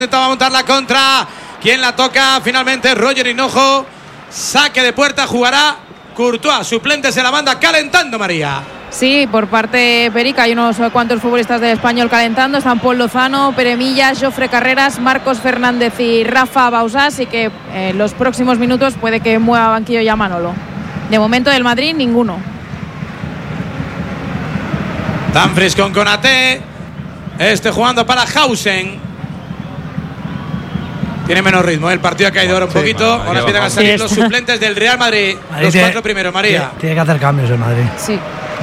Intentaba montar la contra. ¿Quién la toca? Finalmente Roger Hinojo. Saque de puerta, jugará Courtois. Suplente se la manda calentando, María. Sí, por parte Perica hay unos cuantos futbolistas del Español calentando. Están Paul Lozano, Pere Millas, Jofre Carreras, Marcos Fernández y Rafa Bausá. Así que en los próximos minutos puede que mueva banquillo ya Manolo. De momento del Madrid, ninguno. Dumfries con Konaté. Jugando para Hausen. Tiene menos ritmo, el partido ha caído ahora un poquito. Ahora empiezan a salir los suplentes del Real Madrid. Los cuatro primeros, María. Tiene que hacer cambios el Madrid. Sí.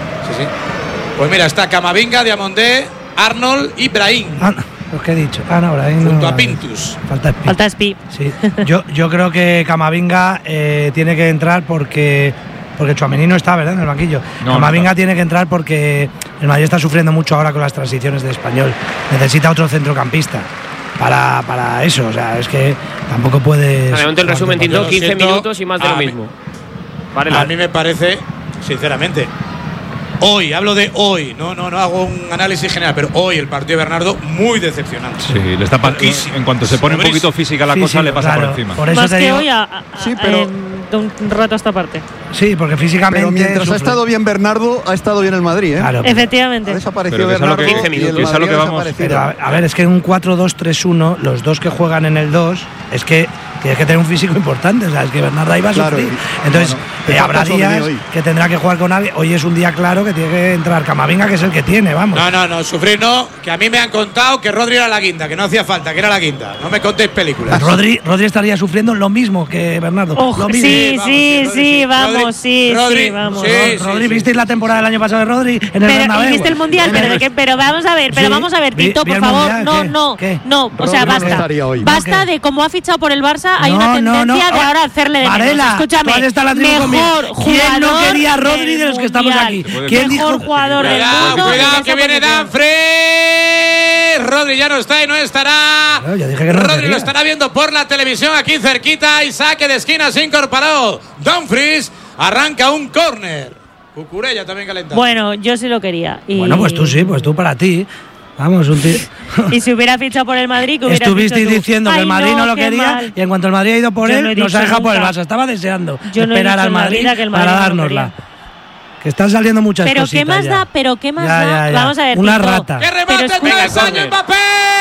Pues mira, está Camavinga, Diamondé, Arnold y Brahim. Los que he dicho. Brahim. Junto a Pintus. Falta Spi. Sí. yo creo que Camavinga tiene que entrar porque Tchouaméni no está, ¿verdad?, en el banquillo. Camavinga tiene que entrar porque el Madrid está sufriendo mucho ahora con las transiciones de Español. Necesita otro centrocampista para eso. O sea, es que tampoco puedes. Adelante el resumen, Tinto, 15 minutos y más de lo mismo. A mí me parece, sinceramente, hoy, hablo de hoy, no hago un análisis general, pero hoy el partido de Bernardo muy decepcionante. Sí, le está en cuanto se pone un poquito física la cosa, le pasa por encima. Por eso más te que digo, hoy de un rato a esta parte. Sí, porque físicamente. Pero mientras ha estado bien Bernardo, ha estado bien el Madrid, ¿eh? Claro, efectivamente. Ha desaparecido Bernardo 15 minutos. Es a lo que vamos. Pero a ver, es que en un 4-2-3-1, los dos que juegan en el 2, es que tienes que tener un físico importante. O sea, es que Bernardo ahí va a sufrir. Entonces, habrá días que tendrá que jugar con alguien. Hoy es un día claro que tiene que entrar Camavinga, que es el que tiene, vamos. No, sufrir no. Que a mí me han contado que Rodri era la guinda, que no hacía falta, que era la guinda. No me contéis películas. Rodri estaría sufriendo lo mismo que Bernardo. Lo mismo. Sí, vamos. Rodri, ¿visteis la temporada del año pasado de Rodri en el Bernabéu? ¿Y viste el Mundial? Pero vamos a ver, Tito, por favor. No. O sea, basta de cómo ha fichado por el Barça. Hay una tendencia de ahora hacerle de menos. Escúchame, mejor jugador. ¿Quién no quería a Rodri de los que estamos aquí? ¿Quién dijo? Mejor jugador del mundo. Cuidado que viene Dumfries. Rodri ya no está y no estará. Rodri lo estará viendo por la televisión aquí cerquita. Y saque de esquina se incorporó Dumfries. Arranca un córner. Cucurella también calentado. Bueno, yo sí lo quería. Bueno, pues tú sí, pues tú para ti. Vamos, un tío. Y si hubiera fichado por el Madrid, que hubiera estuvisteis diciendo que el Madrid no lo quería mal. Y en cuanto el Madrid ha ido por él, nos ha dejado por el Barça. Estaba deseando esperar al Madrid para dárnosla. Que están saliendo muchas cosas. Pero qué más da. Vamos a ver. Una rata. ¡Qué remate! ¡Travesaño Mbappé!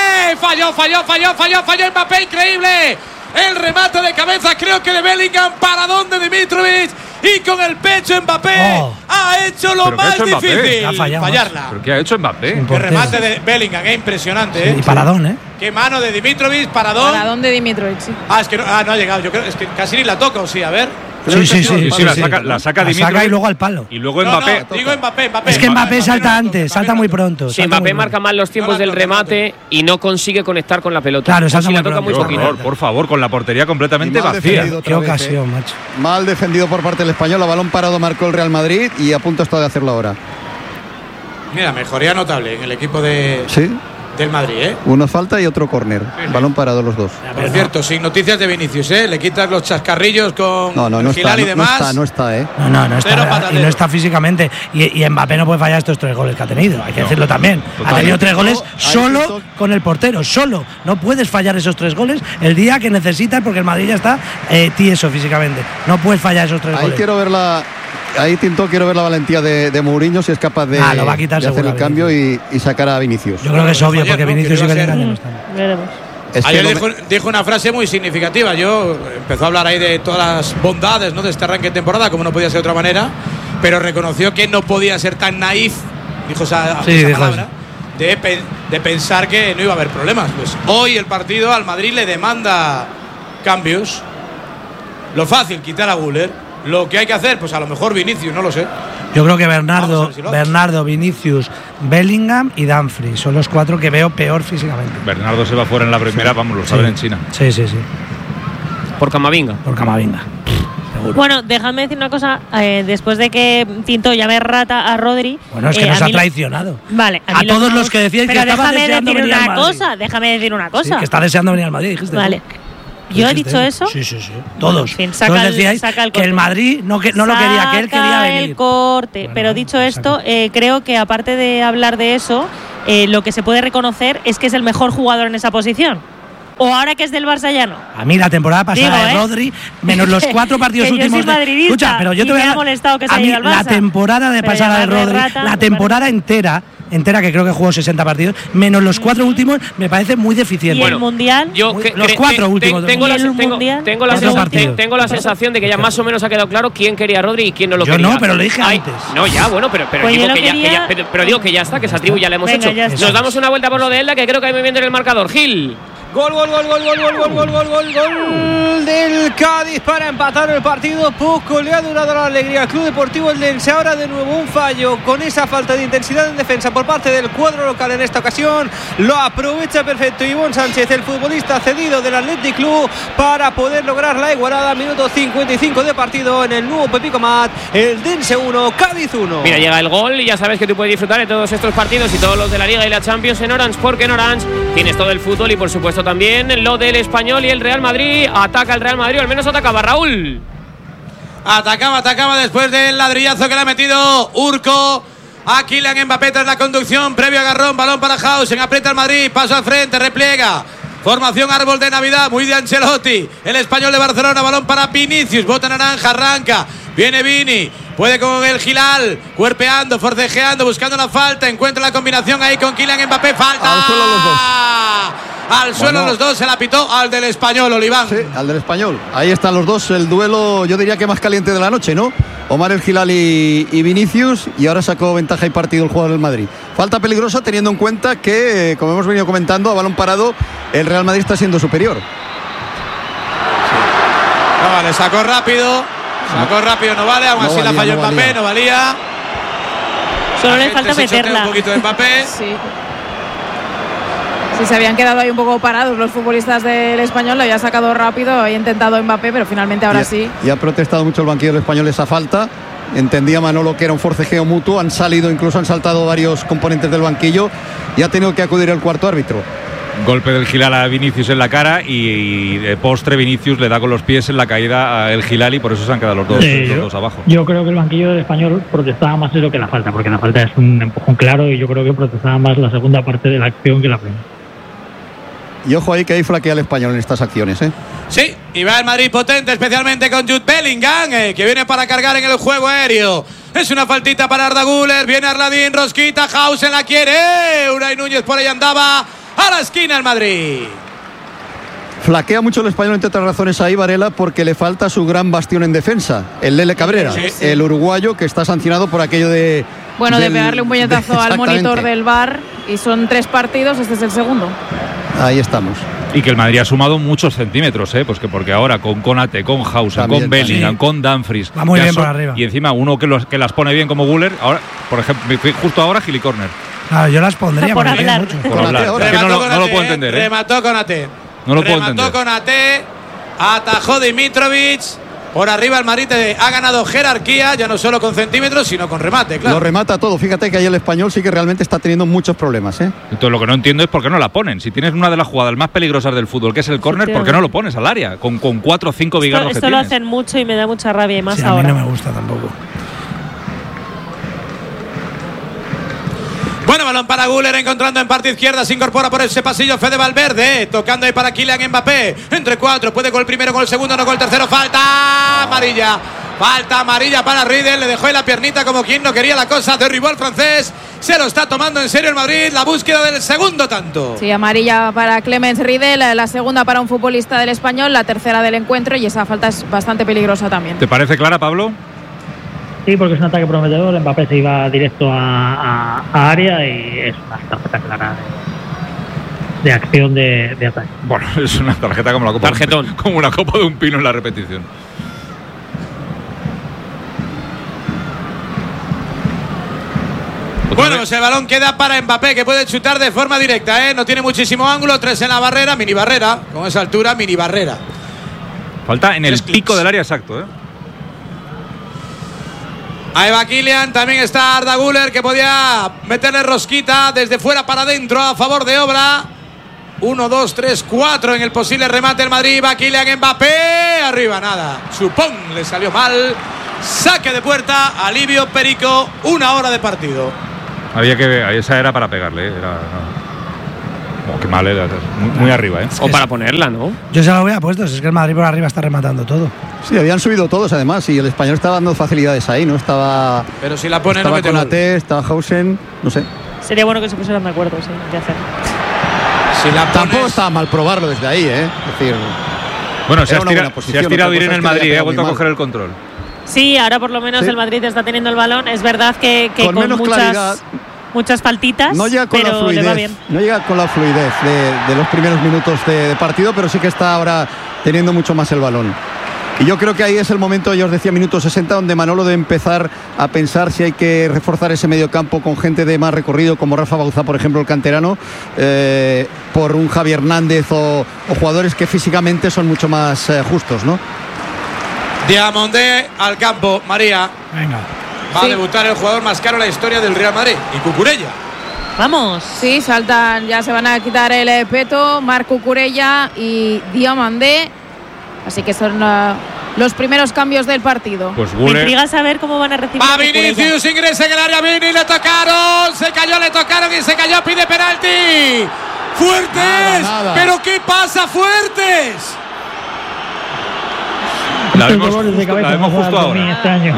Falló Mbappé, increíble. El remate de cabeza, creo que de Bellingham, para donde Dimitrovic, y con el pecho Mbappé ha hecho lo más difícil, fallarla. ¿Pero qué ha hecho Mbappé? Qué remate de Bellingham, es impresionante. Y Paradón, Qué mano de Dimitrovic, Paradón de Dimitrovic, sí. Es que no ha llegado, yo creo, es que casi ni la toca, o sí, a ver. Sí, la saca Dimitrovic. Saca y luego al palo. Y luego Mbappé. Digo Mbappé. Es que Mbappé salta antes, salta muy pronto. Sí, Mbappé marca mal los tiempos del remate y no consigue conectar con la pelota. Claro, salta muy toca muy poquito. Por favor, con la portería completamente vacía. Qué ocasión, macho. Mal defendido por parte del español. A balón parado marcó el Real Madrid y a punto está de hacerlo ahora. Mira, mejoría notable en el equipo del Madrid, Uno falta y otro córner. Balón parado los dos. Por cierto, sin noticias de Vinicius, Le quitas los chascarrillos con Gilal y demás. No está. Y no está físicamente. Y Mbappé no puede fallar estos 3 goles que ha tenido. Hay que decirlo también. Ha tenido 3 goles solo con el portero. Solo. No puedes fallar esos 3 goles el día que necesitas, porque el Madrid ya está tieso físicamente. No puedes fallar esos 3 goles. Quiero ver la valentía de Mourinho, si es capaz de hacer el cambio y sacar a Vinicius. Yo creo que es obvio, porque Vinicius y Bellingham no están. Veremos. Ayer dijo una frase muy significativa. Empezó a hablar ahí de todas las bondades, de este arranque de temporada, como no podía ser de otra manera, pero reconoció que no podía ser tan naif, dijo esa palabra, de pensar que no iba a haber problemas. Pues hoy el partido al Madrid le demanda cambios. Lo fácil, quitar a Güler. Lo que hay que hacer, pues a lo mejor Vinicius, no lo sé. Yo creo que Bernardo, Vinicius, Bellingham y Dumfries son los 4 que veo peor físicamente. Bernardo se va fuera en la primera, lo saben en China. Sí. Por Camavinga. Seguro. Bueno, déjame decir una cosa. Después de que Tinto llame rata a Rodri. Bueno, es que nos ha traicionado. Vale. A todos los que decíais que estaba deseando venir al Madrid. Déjame decir una cosa. Sí, que está deseando venir al Madrid, dijiste. Vale. ¿Yo he dicho eso? Sí. Todos. En fin, todos decíais que el Madrid no lo quería, que él quería venir. El corte. Bueno, pero dicho esto, creo que aparte de hablar de eso, lo que se puede reconocer es que es el mejor jugador en esa posición. ¿O ahora que es del Barça ya no? A mí la temporada pasada de Rodri, menos los 4 partidos últimos. Yo soy madridista. Escucha, pero yo te voy a molestado que se haya ido al Barça. La temporada pasada de Rodri, la temporada entera, que creo que jugó 60 partidos, menos los 4 últimos, me parece muy deficiente. ¿Y el Mundial? Los 4 últimos. Tengo la sensación de que ya más o menos ha quedado claro quién quería a Rodri y quién no lo quería. Yo no, pero lo dije antes. No, ya, bueno, pero digo que ya está, que esa tribu ya la hemos hecho. Nos damos una vuelta por lo de Elda, que creo que hay movimiento en el marcador. Gil. Gol del Cádiz para empatar el partido. Poco le ha durado la alegría al Club Deportivo Eldense. Ahora de nuevo un fallo con esa falta de intensidad en defensa por parte del cuadro local en esta ocasión. Lo aprovecha perfecto Ivonne Sánchez, el futbolista cedido del Athletic Club, para poder lograr la igualada. Minuto 55 de partido en el nuevo Pepico Mat. Eldense 1, Cádiz 1. Mira, llega el gol y ya sabes que tú puedes disfrutar de todos estos partidos y todos los de la Liga y la Champions en Orange, porque en Orange tienes todo el fútbol y por supuesto también lo del Español y el Real Madrid. Ataca el Real Madrid, o al menos atacaba Raúl. Atacaba después del ladrillazo que le ha metido Urco a Kylian Mbappé tras la conducción, previo agarrón, balón para Hausen, aprieta el Madrid, paso al frente, repliega. Formación árbol de Navidad, muy de Ancelotti. El Español de Barcelona, balón para Vinicius, bota naranja, arranca. Viene Vini, puede con el Gilal, cuerpeando, forcejeando, buscando la falta. Encuentra la combinación ahí con Kylian Mbappé, falta. Al suelo los dos, se la pitó al del Español, Oliván. Sí, al del Español. Ahí están los dos, el duelo, yo diría que más caliente de la noche, ¿no? Omar El Gilal y Vinicius, y ahora sacó ventaja y partido el jugador del Madrid. Falta peligrosa teniendo en cuenta que, como hemos venido comentando, a balón parado, el Real Madrid está siendo superior. Sí. No vale, sacó rápido, no vale, aún así la falló Mbappé, no valía. Solo le falta meterla. Un poquito de Mbappé. Sí. Si se habían quedado ahí un poco parados los futbolistas del Español, lo había sacado rápido, había intentado Mbappé, pero finalmente ahora sí. Y ha protestado mucho el banquillo del Español esa falta. Entendía Manolo que era un forcejeo mutuo, han saltado varios componentes del banquillo y ha tenido que acudir el cuarto árbitro. Golpe del Gilal a Vinicius en la cara y de postre Vinicius le da con los pies en la caída a El Gilal y por eso se han quedado los dos abajo. Yo creo que el banquillo del Español protestaba más eso que la falta, porque la falta es un empujón claro y yo creo que protestaba más la segunda parte de la acción que la primera. Y ojo ahí que ahí flaquea el Español en estas acciones, ¿eh? Sí, y va el Madrid potente, especialmente con Jude Bellingham, que viene para cargar en el juego aéreo. Es una faltita para Arda Güler, viene Arladín, rosquita, Hausen la quiere. Unai Núñez por ahí andaba, a la esquina el Madrid. Flaquea mucho el Español, entre otras razones, ahí, Varela, porque le falta su gran bastión en defensa, el Lele Cabrera, el uruguayo que está sancionado por aquello de... Bueno, de pegarle un puñetazo al monitor del VAR, y son 3 partidos, este es el segundo. Ahí estamos. Y que el Madrid ha sumado muchos centímetros, pues que porque ahora con Konate, con Hausen, también, con Bellingham, sí, con Dumfries. Va muy bien por arriba. Y encima uno que las pone bien como Güler, ahora, por ejemplo, justo ahora Gili Corner. Claro, yo las pondría por hablar. Mucho. Por hablar. Es que no lo puedo entender. Remató Konate. No lo puedo entender. Remató Konate, atajó Dimitrovic. Por arriba el Madrid ha ganado jerarquía, ya no solo con centímetros, sino con remate, claro. Lo remata todo. Fíjate que ahí el Español sí que realmente está teniendo muchos problemas, ¿eh? Entonces lo que no entiendo es por qué no la ponen. Si tienes una de las jugadas más peligrosas del fútbol, que es el córner, ¿por qué no lo pones al área? Con 4 o 5 bigardos que esto lo hacen mucho y me da mucha rabia, y más ahora. A mí no me gusta tampoco. Bueno, balón para Güler, encontrando en parte izquierda, se incorpora por ese pasillo Fede Valverde, tocando ahí para Kylian Mbappé, entre 4, puede con el primero, con el segundo, no con el tercero, falta amarilla para Riedel, le dejó en la piernita como quien no quería la cosa, derribó al francés, se lo está tomando en serio el Madrid, la búsqueda del segundo tanto. Sí, amarilla para Clemens Riedel, la segunda para un futbolista del Español, la tercera del encuentro, y esa falta es bastante peligrosa también. ¿Te parece clara, Pablo? Sí, porque es un ataque prometedor. Mbappé se iba directo a área y es una tarjeta clara de acción de ataque. Bueno, es una tarjeta como la copa. Tarjetón. Como una copa de un pino en la repetición. Bueno, pues el balón queda para Mbappé, que puede chutar de forma directa, no tiene muchísimo ángulo, 3 en la barrera, mini barrera, con esa altura, mini barrera. Falta en el pico del área exacto, Ahí va Kylian, también está Arda Güler, que podía meterle rosquita desde fuera para adentro a favor de Obra. 1, 2, 3, 4 en el posible remate del Madrid. Va Kylian Mbappé, arriba nada. Supón le salió mal. Saque de puerta, alivio Perico, 1 hora de partido. Había que ver, esa era para pegarle, Qué mal, muy arriba, ¿eh? O para ponerla, ¿no? Yo se la hubiera puesto, es que el Madrid por arriba está rematando todo. Sí, habían subido todos además y el Español estaba dando facilidades ahí, ¿no? Estaba. Pero si la pone, estaba no mete Konaté, estaba Hausen, no sé. Sería bueno que se pusieran de acuerdo, sí, de hacer. Si la Tampoco estaba mal probarlo desde ahí, ¿eh? Es decir. Bueno, se ha estirado bien el Madrid, ha vuelto a coger el control. Sí, ahora por lo menos el Madrid está teniendo el balón. Es verdad que con muchas faltitas, no llega con pero la fluidez, le va bien. No llega con la fluidez de los primeros minutos de partido, pero sí que está ahora teniendo mucho más el balón. Y yo creo que ahí es el momento, ya os decía, minuto 60, donde Manolo debe empezar a pensar si hay que reforzar ese mediocampo con gente de más recorrido, como Rafa Bauzá, por ejemplo, el canterano, por un Javi Hernández o jugadores que físicamente son mucho más justos, ¿no? Diamandé al campo, María. Venga. Va a debutar el jugador más caro en la historia del Real Madrid, y Cucurella. Vamos. Sí, saltan, ya se van a quitar el peto, Marc Cucurella y Diamandé. Así que son los primeros cambios del partido. Pues me intriga saber cómo van a recibir. Va Vinicius, ingresa en el área, Vini, le tocaron, se cayó, le tocaron y se cayó, pide penalti. ¡Fuertes! Nada. ¿Pero qué pasa, Fuertes? La vemos justo ahora. Este año.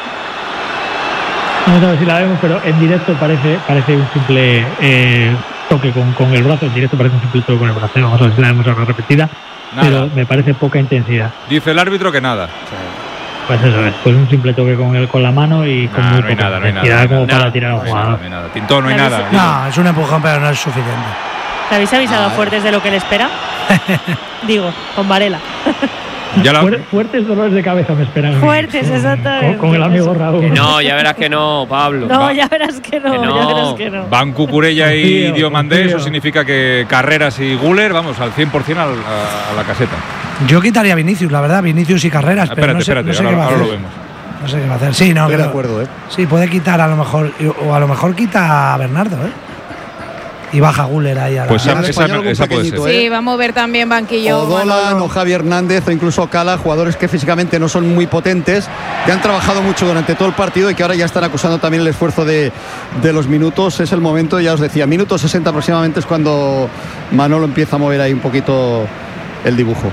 No sé si la vemos, pero en directo parece un simple toque con el brazo. En directo parece un simple toque con el brazo. Vamos a ver si la vemos ahora repetida. Nada. Pero me parece poca intensidad. Dice el árbitro que nada. Pues eso es, pues un simple toque con la mano y con muy poca intensidad como para tirar al jugador. No hay nada. Tintón, no hay nada. No, es un empujón, pero no es suficiente. ¿Te habéis avisado Fuertes de lo que le espera? Digo, con Varela. Fuertes dolores de cabeza me esperan. Fuertes, exactamente. Con el amigo Raúl. Que no, ya verás que no, Pablo. No, ya verás que no. Ya verás que no. Van Cucurella y Diomandé, eso significa que Carreras y Güler, vamos, al 100% a la caseta. Yo quitaría Vinicius, la verdad, Vinicius y Carreras, pero no sé qué va a hacer. Ahora lo vemos. No sé qué va a hacer. Sí, no, estoy de acuerdo, Sí, puede quitar a lo mejor, o a lo mejor quita a Bernardo, y baja Güler ahí a la... Pues esa puede ser. Sí, va a mover también banquillo. O Dolan o Javi Hernández o incluso Cala, jugadores que físicamente no son muy potentes, que han trabajado mucho durante todo el partido y que ahora ya están acusando también el esfuerzo de los minutos. Es el momento, ya os decía, minuto 60 aproximadamente es cuando Manolo empieza a mover ahí un poquito el dibujo.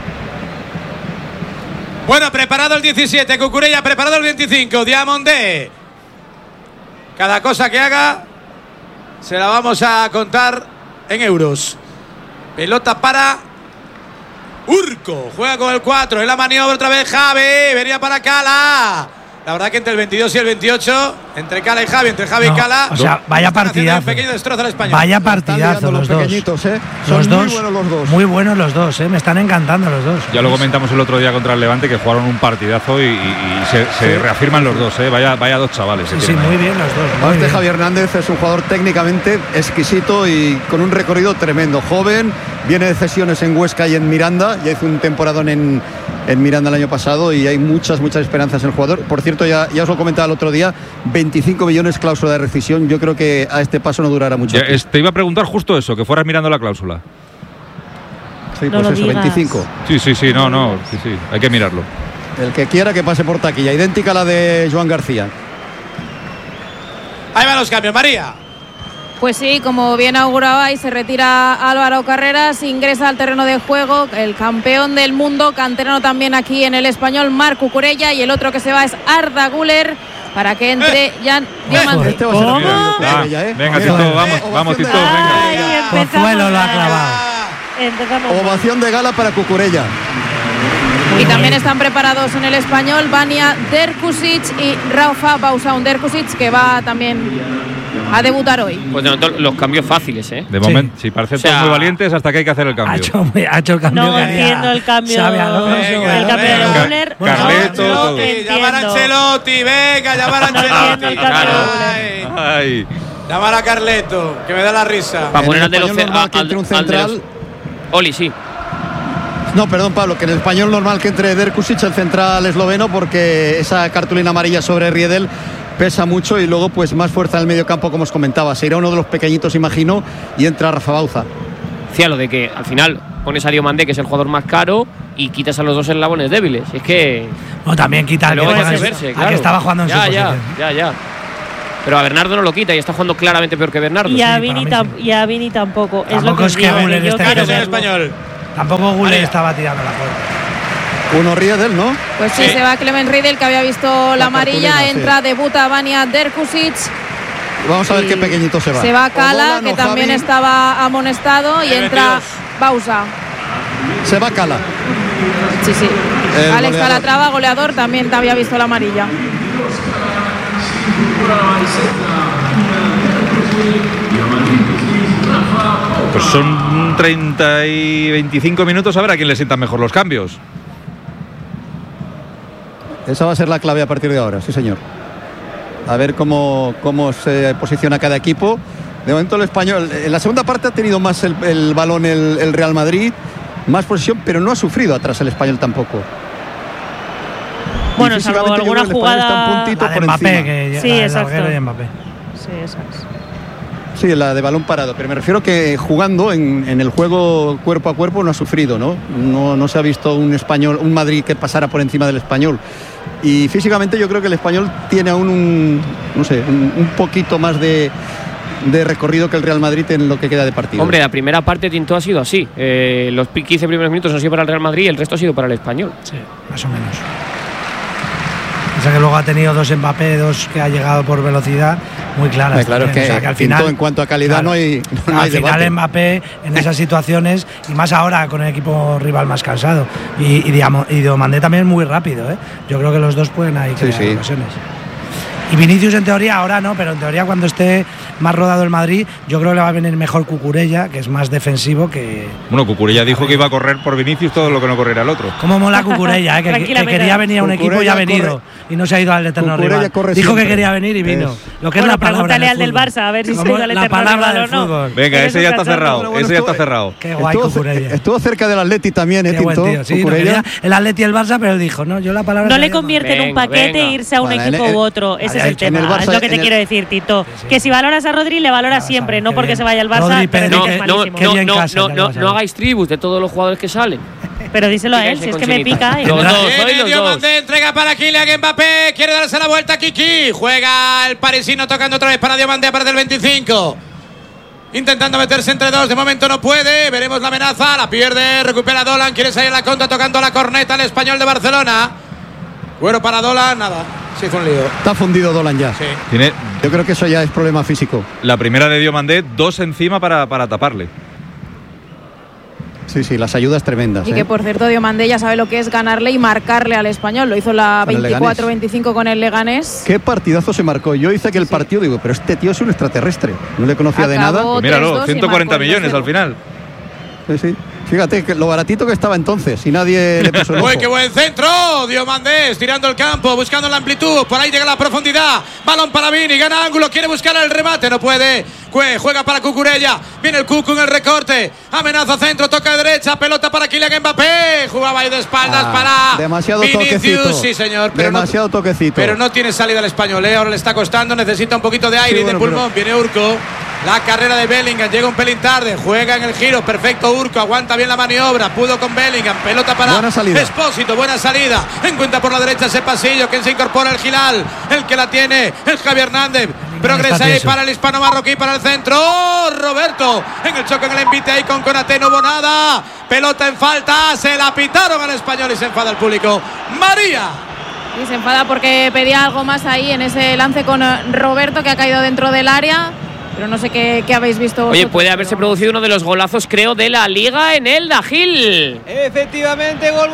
Bueno, preparado el 17, Cucurella, preparado el 25, Diamandé. Cada cosa que haga se la vamos a contar en euros. Pelota para Urco. Juega con el 4. En la maniobra otra vez Javi. Venía para Cala. La verdad que entre el 22 y el 28, entre Cala y Javi, entre Javi y Cala. O sea, vaya partidazo. Pequeño destrozo al español. Vaya partidazo los dos. Son muy buenos los dos. Muy buenos los dos, me están encantando los dos. Ya lo comentamos el otro día contra el Levante, que jugaron un partidazo y se reafirman los dos, Vaya dos chavales. Sí, muy bien los dos. Javi Hernández es un jugador técnicamente exquisito y con un recorrido tremendo. Joven, viene de cesiones en Huesca y en Miranda. Ya hizo un temporadón en Miranda el año pasado y hay muchas esperanzas en el jugador. Por cierto, ya os lo comentaba el otro día, 25 millones cláusula de rescisión. Yo creo que a este paso no durará mucho. Te iba a preguntar justo eso, que fueras mirando la cláusula. Sí, no pues eso, digas. 25. Sí, no, hay que mirarlo. El que quiera que pase por taquilla, idéntica a la de Joan García. Ahí van los cambios, María. Pues sí, como bien augurabais, se retira Álvaro Carreras, ingresa al terreno de juego el campeón del mundo, canterano también aquí en el Español, Marc Cucurella, y el otro que se va es Arda Güler para que entre Jan Diamandé. ¿Cómo? Venga, Tito, vamos, Tito, venga. Pozuelo lo ha clavado. Ovación de gala para Cucurella. Y también están preparados en el Español Vanja Drkušić y Rafa Bauzá, Drkušić que va también a debutar hoy. Pues de momento los cambios fáciles, De momento, sí, parecen todos muy valientes hasta que hay que hacer el cambio. Ha hecho el cambio. No entiendo el cambio. El cambio de Güler. Carleto, llamar a Ancelotti, venga, llamar a Ancelotti. Llamar a Carleto, que me da la risa. Para poner al de los central. Oli, sí. No, perdón, Pablo, que en el español normal que entre Drkušić, el central esloveno, porque esa cartulina amarilla sobre Riedel pesa mucho y luego pues más fuerza en el medio campo, como os comentaba. Se irá uno de los pequeñitos, imagino, y entra Rafa Bauzá. Decía lo de que al final pones a Diomandé, que es el jugador más caro, y quitas a los dos eslabones débiles. Es que... No, también quita al que estaba jugando en su posición. Ya. pero a Bernardo no lo quita y está jugando claramente peor que Bernardo. Y a Vini tampoco. Tampoco es que Guller esté en español. Tampoco Guller estaba tirando la puerta. Uno ríe de él, ¿no? Pues sí, se va Clement Riedel, que había visto la amarilla. Entra, debuta Vania Derkusic. Vamos a ver qué pequeñito se va. Se va Cala, que también estaba amonestado, y entra Bausa. Se va Cala. Sí. Alex Calatrava, goleador, también te había visto la amarilla. Pues son 30 y 25 minutos, a ver a quién le sientan mejor los cambios. Esa va a ser la clave a partir de ahora, sí señor. A ver cómo se posiciona cada equipo. De momento el español, en la segunda parte ha tenido más el balón el Real Madrid, más posesión, pero no ha sufrido atrás el español tampoco. Bueno, salvo alguna jugada está un puntito la de por Mbappé, encima. que sí, exacto. De Mbappé. Sí, esa es. Sí, la de balón parado, pero me refiero que jugando en el juego cuerpo a cuerpo no ha sufrido, ¿no? No se ha visto un Madrid que pasara por encima del español. Y físicamente yo creo que el español tiene aún un poquito más de recorrido que el Real Madrid en lo que queda de partido. Hombre, la primera parte Tinto ha sido así. Los 15 primeros minutos han sido para el Real Madrid y el resto ha sido para el español. Sí, más o menos. O sea que luego ha tenido dos Mbappé, dos que ha llegado por velocidad muy claras. Claro, es que, o sea, que al final, en cuanto a calidad, claro, no hay al final debate. Mbappé en esas situaciones, y más ahora con el equipo rival más cansado. Y Diomandé también muy rápido, ¿eh? Yo creo que los dos pueden ahí crear ocasiones. Y Vinicius en teoría ahora no, pero en teoría cuando esté más rodado el Madrid, yo creo que le va a venir mejor Cucurella, que es más defensivo que... Bueno, Cucurella dijo que iba a correr por Vinicius todo lo que no corriera el otro. ¿Cómo mola Cucurella? Que quería venir a un equipo y ha venido. Y no se ha ido al eterno rival. Dijo que quería venir y vino. Lo que es la palabra pregúntale al del Barça, a ver si se ha ido al eterno rival o no. Venga, ese ya está cerrado. Ese ya está cerrado. Qué guay Cucurella. Estuvo cerca del Atleti también, Tinto. Sí, el Atleti y el Barça, pero él dijo, no, yo la palabra... No le convierte en un paquete irse a un equipo u otro. Ese es el tema. Es lo que te quiero decir, Tito. Que si valoras a Rodri, le valoras siempre, no porque se vaya al Barça, pero no hagáis tribus de todos los jugadores que salen. Pero díselo a él, si es que me pica. Los dos. Entrega para Kylian Mbappé, quiere darse la vuelta a Kiki. Juega el parisino tocando otra vez para Diomandé a partir del 25. Intentando meterse entre dos, de momento no puede. Veremos la amenaza, la pierde, recupera Dolan, quiere salir a la contra tocando la corneta el español de Barcelona. Bueno para Dolan, nada. Se hizo un lío. Está fundido Dolan ya. Sí. Yo creo que eso ya es problema físico. La primera de Diomandé, dos encima para taparle. Sí, las ayudas tremendas. Y que por cierto Diomandé ya sabe lo que es ganarle y marcarle al español. Lo hizo la 24-25 con el Leganés. Qué partidazo se marcó. Yo hice aquel partido, digo, pero este tío es un extraterrestre. No le conocía de nada. Míralo, 140 millones al final. Sí. Fíjate que lo baratito que estaba entonces y nadie le puso el ojo. ¡Uy, qué buen centro! Diomandé estirando el campo, buscando la amplitud. Por ahí llega la profundidad. Balón para Vini, gana ángulo, quiere buscar el remate, no puede. Juega para Cucurella. Viene el Cucu en el recorte. Amenaza centro, toca de derecha, pelota para Kylian Mbappé. Jugaba ahí de espaldas para demasiado Vinicius. Toquecito. Sí, señor. Pero demasiado toquecito. Pero no tiene salida el español, ¿eh? Ahora le está costando, necesita un poquito de aire y de pulmón. Viene Urco. La carrera de Bellingham, llega un pelín tarde, juega en el giro, perfecto Urco, aguanta bien la maniobra, pudo con Bellingham, pelota para Expósito, buena salida, encuentra por la derecha ese pasillo, que se incorpora el Gilal, el que la tiene, el Javi Hernández, progresa ahí para el hispano marroquí, para el centro, Roberto, en el choque en el envite ahí con Konaté, no hubo nada, pelota en falta, se la pitaron al español y se enfada el público, María. Y se enfada porque pedía algo más ahí en ese lance con Roberto, que ha caído dentro del área. Pero no sé qué habéis visto vosotros. Oye, puede haberse producido uno de los golazos, creo, de la Liga en el Dajil. Efectivamente, gol.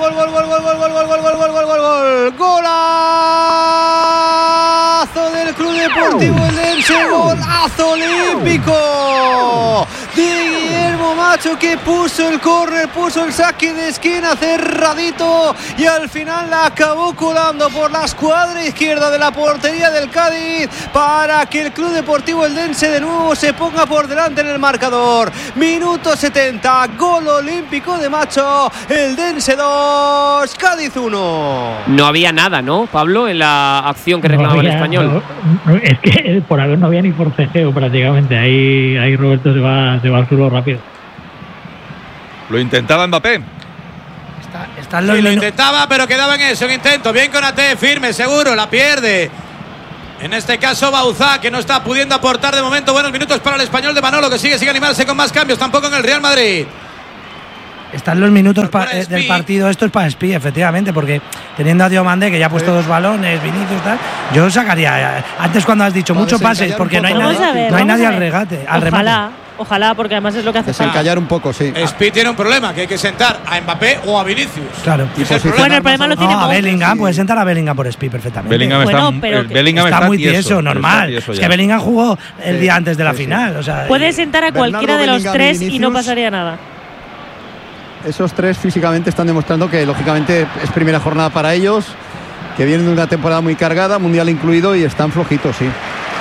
Golazo del Club Deportivo Eldense, golazo olímpico de Guillermo Macho, que puso el córner, puso el saque de esquina cerradito y al final la acabó colando por la escuadra izquierda de la portería del Cádiz para que el Club Deportivo Eldense de nuevo se ponga por delante en el marcador. Minuto 70, gol olímpico de Macho, Eldense 2, Cádiz 1. No había nada, ¿no, Pablo, en la acción que reclamaba el español? No, es que por haber no había ni forcejeo prácticamente. Ahí Roberto se va al suelo rápido. Lo intentaba Mbappé. Lo intentaba, pero quedaba en eso, en intento. Bien Konaté, firme, seguro, la pierde. En este caso Bauzá, que no está pudiendo aportar de momento buenos minutos para el Español de Manolo, que sigue sin animarse con más cambios, tampoco en el Real Madrid. Están los minutos del partido, esto es para Spi, efectivamente, porque teniendo a Diomandé, que ya ha puesto 2 balones, Vinicius, tal, yo sacaría, antes cuando has dicho mucho pases, porque no hay nadie al regate. Ojalá, porque además es lo que hace falta. Desencallar un poco, sí. Spi tiene un problema, que hay que sentar a Mbappé o a Vinicius. Claro. Bueno, el problema lo tiene a Bellingham, puedes sentar a Bellingham por Spi perfectamente. Bellingham está muy tieso, normal. Es que Bellingham jugó el día antes de la final. O sea, puedes sentar a cualquiera de los 3 y no pasaría nada. Esos 3 físicamente están demostrando que lógicamente es primera jornada para ellos, que vienen de una temporada muy cargada, mundial incluido, y están flojitos, sí.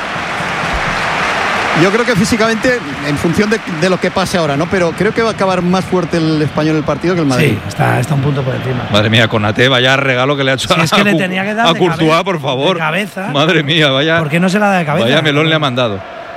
Yo creo que físicamente, en función de lo que pase ahora, ¿no? Pero creo que va a acabar más fuerte el Español el partido que el Madrid. Sí, está un punto por encima. Madre mía, Konaté, vaya regalo que le ha hecho a Courtois, por favor. De cabeza. Madre mía, vaya. ¿Por qué no se la da de cabeza? Vaya melón le ha mandado.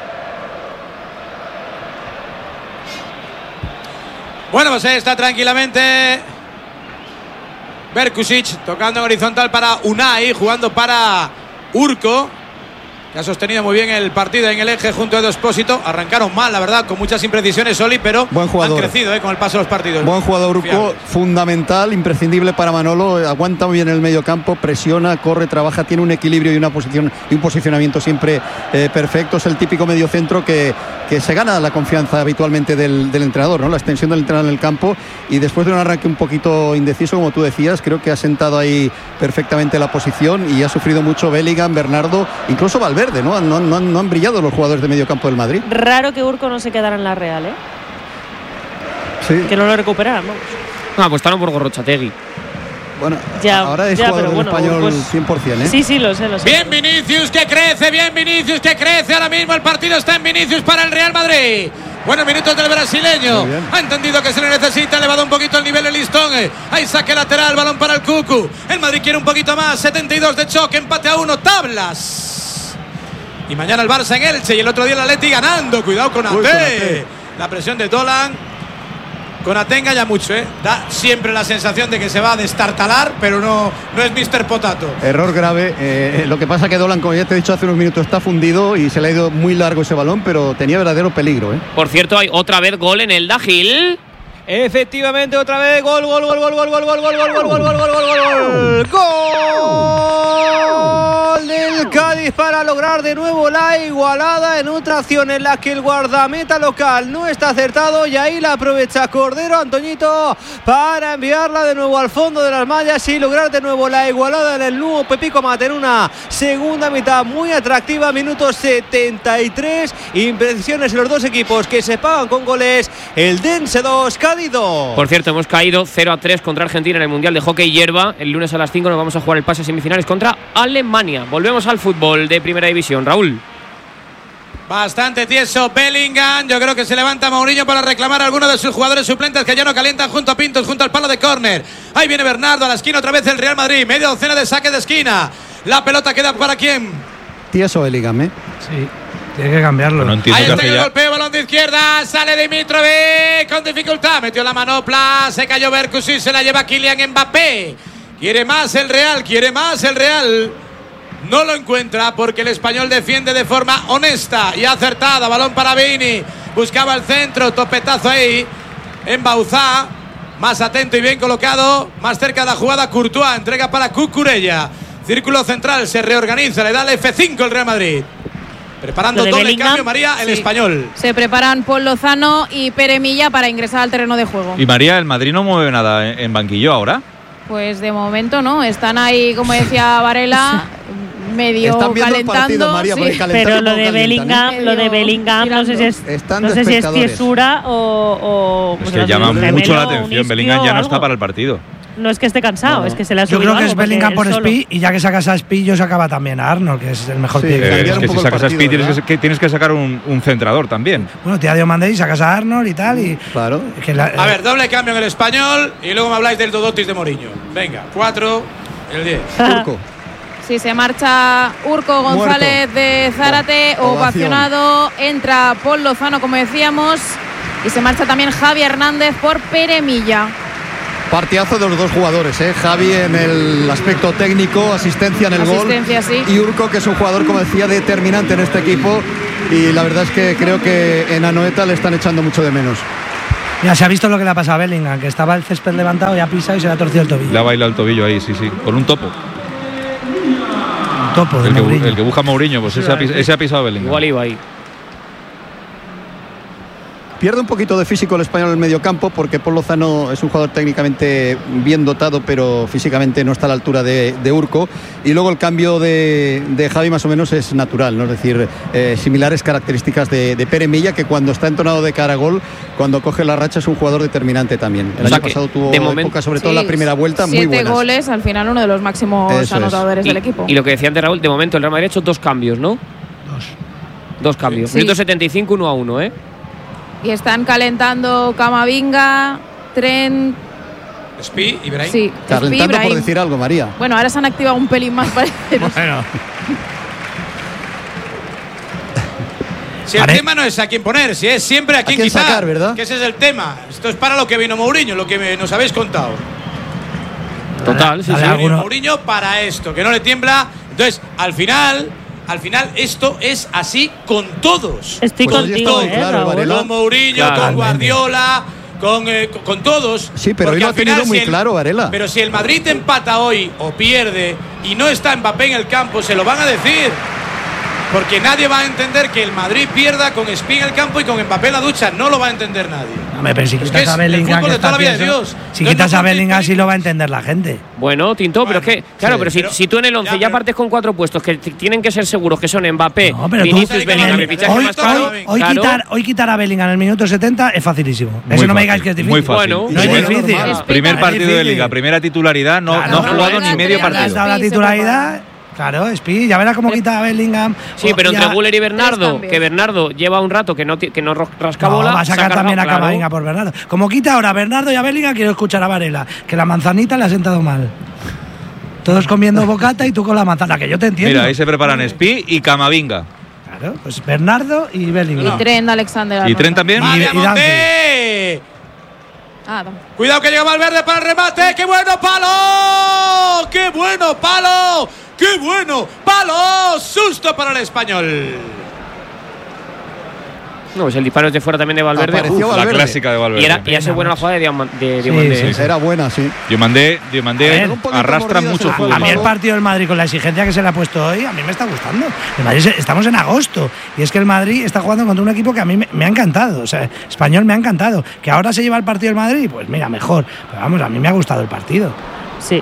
Bueno, pues ahí está tranquilamente Berkusic, tocando en horizontal para Unai, jugando para Urco, que ha sostenido muy bien el partido en el eje junto a Edu Expósito. Arrancaron mal, la verdad, con muchas imprecisiones, Oli, pero han crecido con el paso de los partidos. Buen jugador Urco, fundamental, imprescindible para Manolo. Aguanta muy bien el medio campo, presiona, corre, trabaja, tiene un equilibrio y una posición y un posicionamiento siempre perfecto. Es el típico mediocentro que se gana la confianza habitualmente del entrenador, ¿no? La extensión del entrenador en el campo, y después de un arranque un poquito indeciso, como tú decías, creo que ha sentado ahí perfectamente la posición, y ha sufrido mucho Bellingham, Bernardo, incluso Valverde. No han brillado los jugadores de medio campo del Madrid. Raro que Urco no se quedara en la Real, ¿eh? Sí. Que no lo recuperaran, vamos. Apostaron por Gorrochategui. Bueno, ahora es jugador del Español, pues, 100%, ¿eh? Sí, lo sé. Bien Vinicius, que crece, ahora mismo el partido está en Vinicius para el Real Madrid. Buenos minutos del brasileño, ha entendido que se le necesita, ha elevado un poquito el nivel el listón. Ahí saque lateral, balón para el Cucu. El Madrid quiere un poquito más, 72 de choque, empate a 1, tablas. Y mañana el Barça en Elche, y el otro día el Atleti ganando. Cuidado con Konaté. La presión de Dolan. Konaté engaña mucho, da siempre la sensación de que se va a destartalar, pero no es Mr. Potato. Error grave. Lo que pasa que Dolan, como ya te he dicho hace unos minutos, está fundido y se le ha ido muy largo ese balón, pero tenía verdadero peligro. Por cierto, hay otra vez gol en el Dagil. Efectivamente, otra vez gol del Cádiz para lograr de nuevo la igualada en otra acción en la que el guardameta local no está acertado, y ahí la aprovecha Cordero, Antoñito, para enviarla de nuevo al fondo de las mallas y lograr de nuevo la igualada en el nuevo Pepico Mate en una segunda mitad muy atractiva. Minuto 73, imprecisiones en los dos equipos que se pagan con goles. El Dense 2, Cádiz 2. Por cierto, hemos caído 0-3 contra Argentina en el Mundial de Hockey Hierba. El lunes a las 5 nos vamos a jugar el pase a semifinales contra Alemania. Volvemos al fútbol de Primera División, Raúl. Bastante tieso Bellingham. Yo creo que se levanta Mourinho para reclamar a alguno de sus jugadores suplentes que ya no calientan junto a Pintos, junto al palo de córner. Ahí viene Bernardo a la esquina, otra vez el Real Madrid. Media docena de saques de esquina. La pelota queda para quién. Tieso Bellingham, Sí. Tiene que cambiarlo. No entiendo. Ahí está el golpeo, balón de izquierda, sale Dimitrovic con dificultad, metió la manopla, se cayó Berkusic, se la lleva Kylian Mbappé. Quiere más el Real. No lo encuentra porque el Español defiende de forma honesta y acertada. Balón para Vini, buscaba el centro, topetazo ahí en Bauzá, más atento y bien colocado, más cerca de la jugada Courtois, entrega para Cucurella. Círculo central, se reorganiza, le da el F5 el Real Madrid. Preparando doble cambio, María, el Español. Se preparan Paul Lozano y Pere Milla para ingresar al terreno de juego. Y María, ¿el Madrid no mueve nada en banquillo ahora? Pues de momento no, están ahí, como decía Varela, medio calentando. Partido, María, pero lo de Bellingham, no sé si es fiesura o es que llama mucho la atención. Bellingham ya no está para el partido. No es que esté cansado, es que se le ha subido. Yo creo que es Bellingham por Spi, y ya que sacas a Spi, yo sacaba también a Arnold, que es el mejor pie. Es que si sacas a Spi tienes que sacar un centrador también. Bueno, te ha Diomandé y sacas a Arnold y tal. Y claro. A ver, doble cambio en el Español y luego me habláis del Dodotis de Mourinho. Venga, 4, el 10. Urco. Sí, se marcha Urco González de Zárate, ovacionado. Entra Paul Lozano, como decíamos, y se marcha también Javi Hernández por Pere Milla. Partidazo de los dos jugadores, Javi en el aspecto técnico, asistencia en el gol, sí. Y Urco, que es un jugador, como decía, determinante en este equipo, y la verdad es que creo que en Anoeta le están echando mucho de menos. Ya se ha visto lo que le ha pasado a Bellingham, que estaba el césped levantado y ha pisado y se le ha torcido el tobillo. Le ha bailado el tobillo ahí, sí, con un topo. Un topo de el que busca Mourinho, pues ese ha pisado a Bellingham. Igual iba ahí. Pierde un poquito de físico el Español en el mediocampo, porque Paul Lozano es un jugador técnicamente bien dotado, pero físicamente no está a la altura de Urco. Y luego el cambio de Javi más o menos es natural, ¿no? Es decir, similares características de Pere Milla, que cuando está entonado de cara a gol, cuando coge la racha, es un jugador determinante también. El año pasado tuvo época, sobre todo en la primera vuelta, muy buenas. 7 goles, al final uno de los máximos anotadores del equipo. Y lo que decía antes Raúl, de momento el Real Madrid ha hecho 2 cambios, ¿no? Dos cambios. Sí. Minuto 75, 1-1, Y están calentando Camavinga, Trent, Spi y Brahim. Sí, calentando por decir algo, María. Bueno, ahora se han activado un pelín más, parece. Bueno. Si el tema no es a quién poner, si es siempre a quién quitar, sacar, ¿verdad? Que ese es el tema. Esto es para lo que vino Mourinho, lo que nos habéis contado. Total, sí. Mourinho para esto, que no le tiembla. Entonces, al final esto es así con todos. Estoy contigo, claro, con Mourinho, con Guardiola, con todos. Sí, pero hoy lo ha tenido muy claro, Varela. Pero si el Madrid empata hoy o pierde y no está Mbappé en el campo, se lo van a decir. Porque nadie va a entender que el Madrid pierda con Spi en el campo y con Mbappé en la ducha. No lo va a entender nadie. Hombre, pero si quitas a Bellingham, si quitas a Bellingham, sí lo va a entender la gente. Bueno, Tinto, pero es que, claro, pero si tú en el 11 ya partes con 4 puestos que tienen que ser seguros que son Mbappé, Vinicius, Bellingham, hoy quitar a Bellingham en el minuto 70 es facilísimo. Eso no me digáis que es difícil. Muy fácil. Bueno, no es difícil. Primer partido de Liga, primera titularidad, no ha jugado ni medio partido. Le has dado la titularidad. Claro, Spi, ya verás cómo quita a Bellingham. Sí, pero entre Güler y Bernardo, que Bernardo lleva un rato que no rasca bola. Va a sacar también a Camavinga por Bernardo. Como quita ahora a Bernardo y a Bellingham, quiero escuchar a Varela, que la manzanita le ha sentado mal. Todos comiendo bocata y tú con la manzana, que yo te entiendo. Mira, ahí se preparan Spi y Camavinga. Claro, pues Bernardo y Bellingham. Y Trent Alexander. ¿Y Trent también? Cuidado que llega Valverde para el remate. ¡Qué bueno palo! ¡Qué bueno palo! ¡Qué bueno palo! Susto para el Español. No, pues el disparo es de fuera también de Valverde. La clásica de Valverde. Y hace buena la jugada de Diomandé. Sí. Era buena, sí. Diomandé arrastra mucho fútbol. A mí el partido del Madrid, con la exigencia que se le ha puesto hoy, a mí me está gustando. El Madrid, estamos en agosto y es que el Madrid está jugando contra un equipo que a mí me ha encantado. O sea, Español me ha encantado. Que ahora se lleva el partido del Madrid, pues mira, mejor. Pero vamos, a mí me ha gustado el partido. Sí.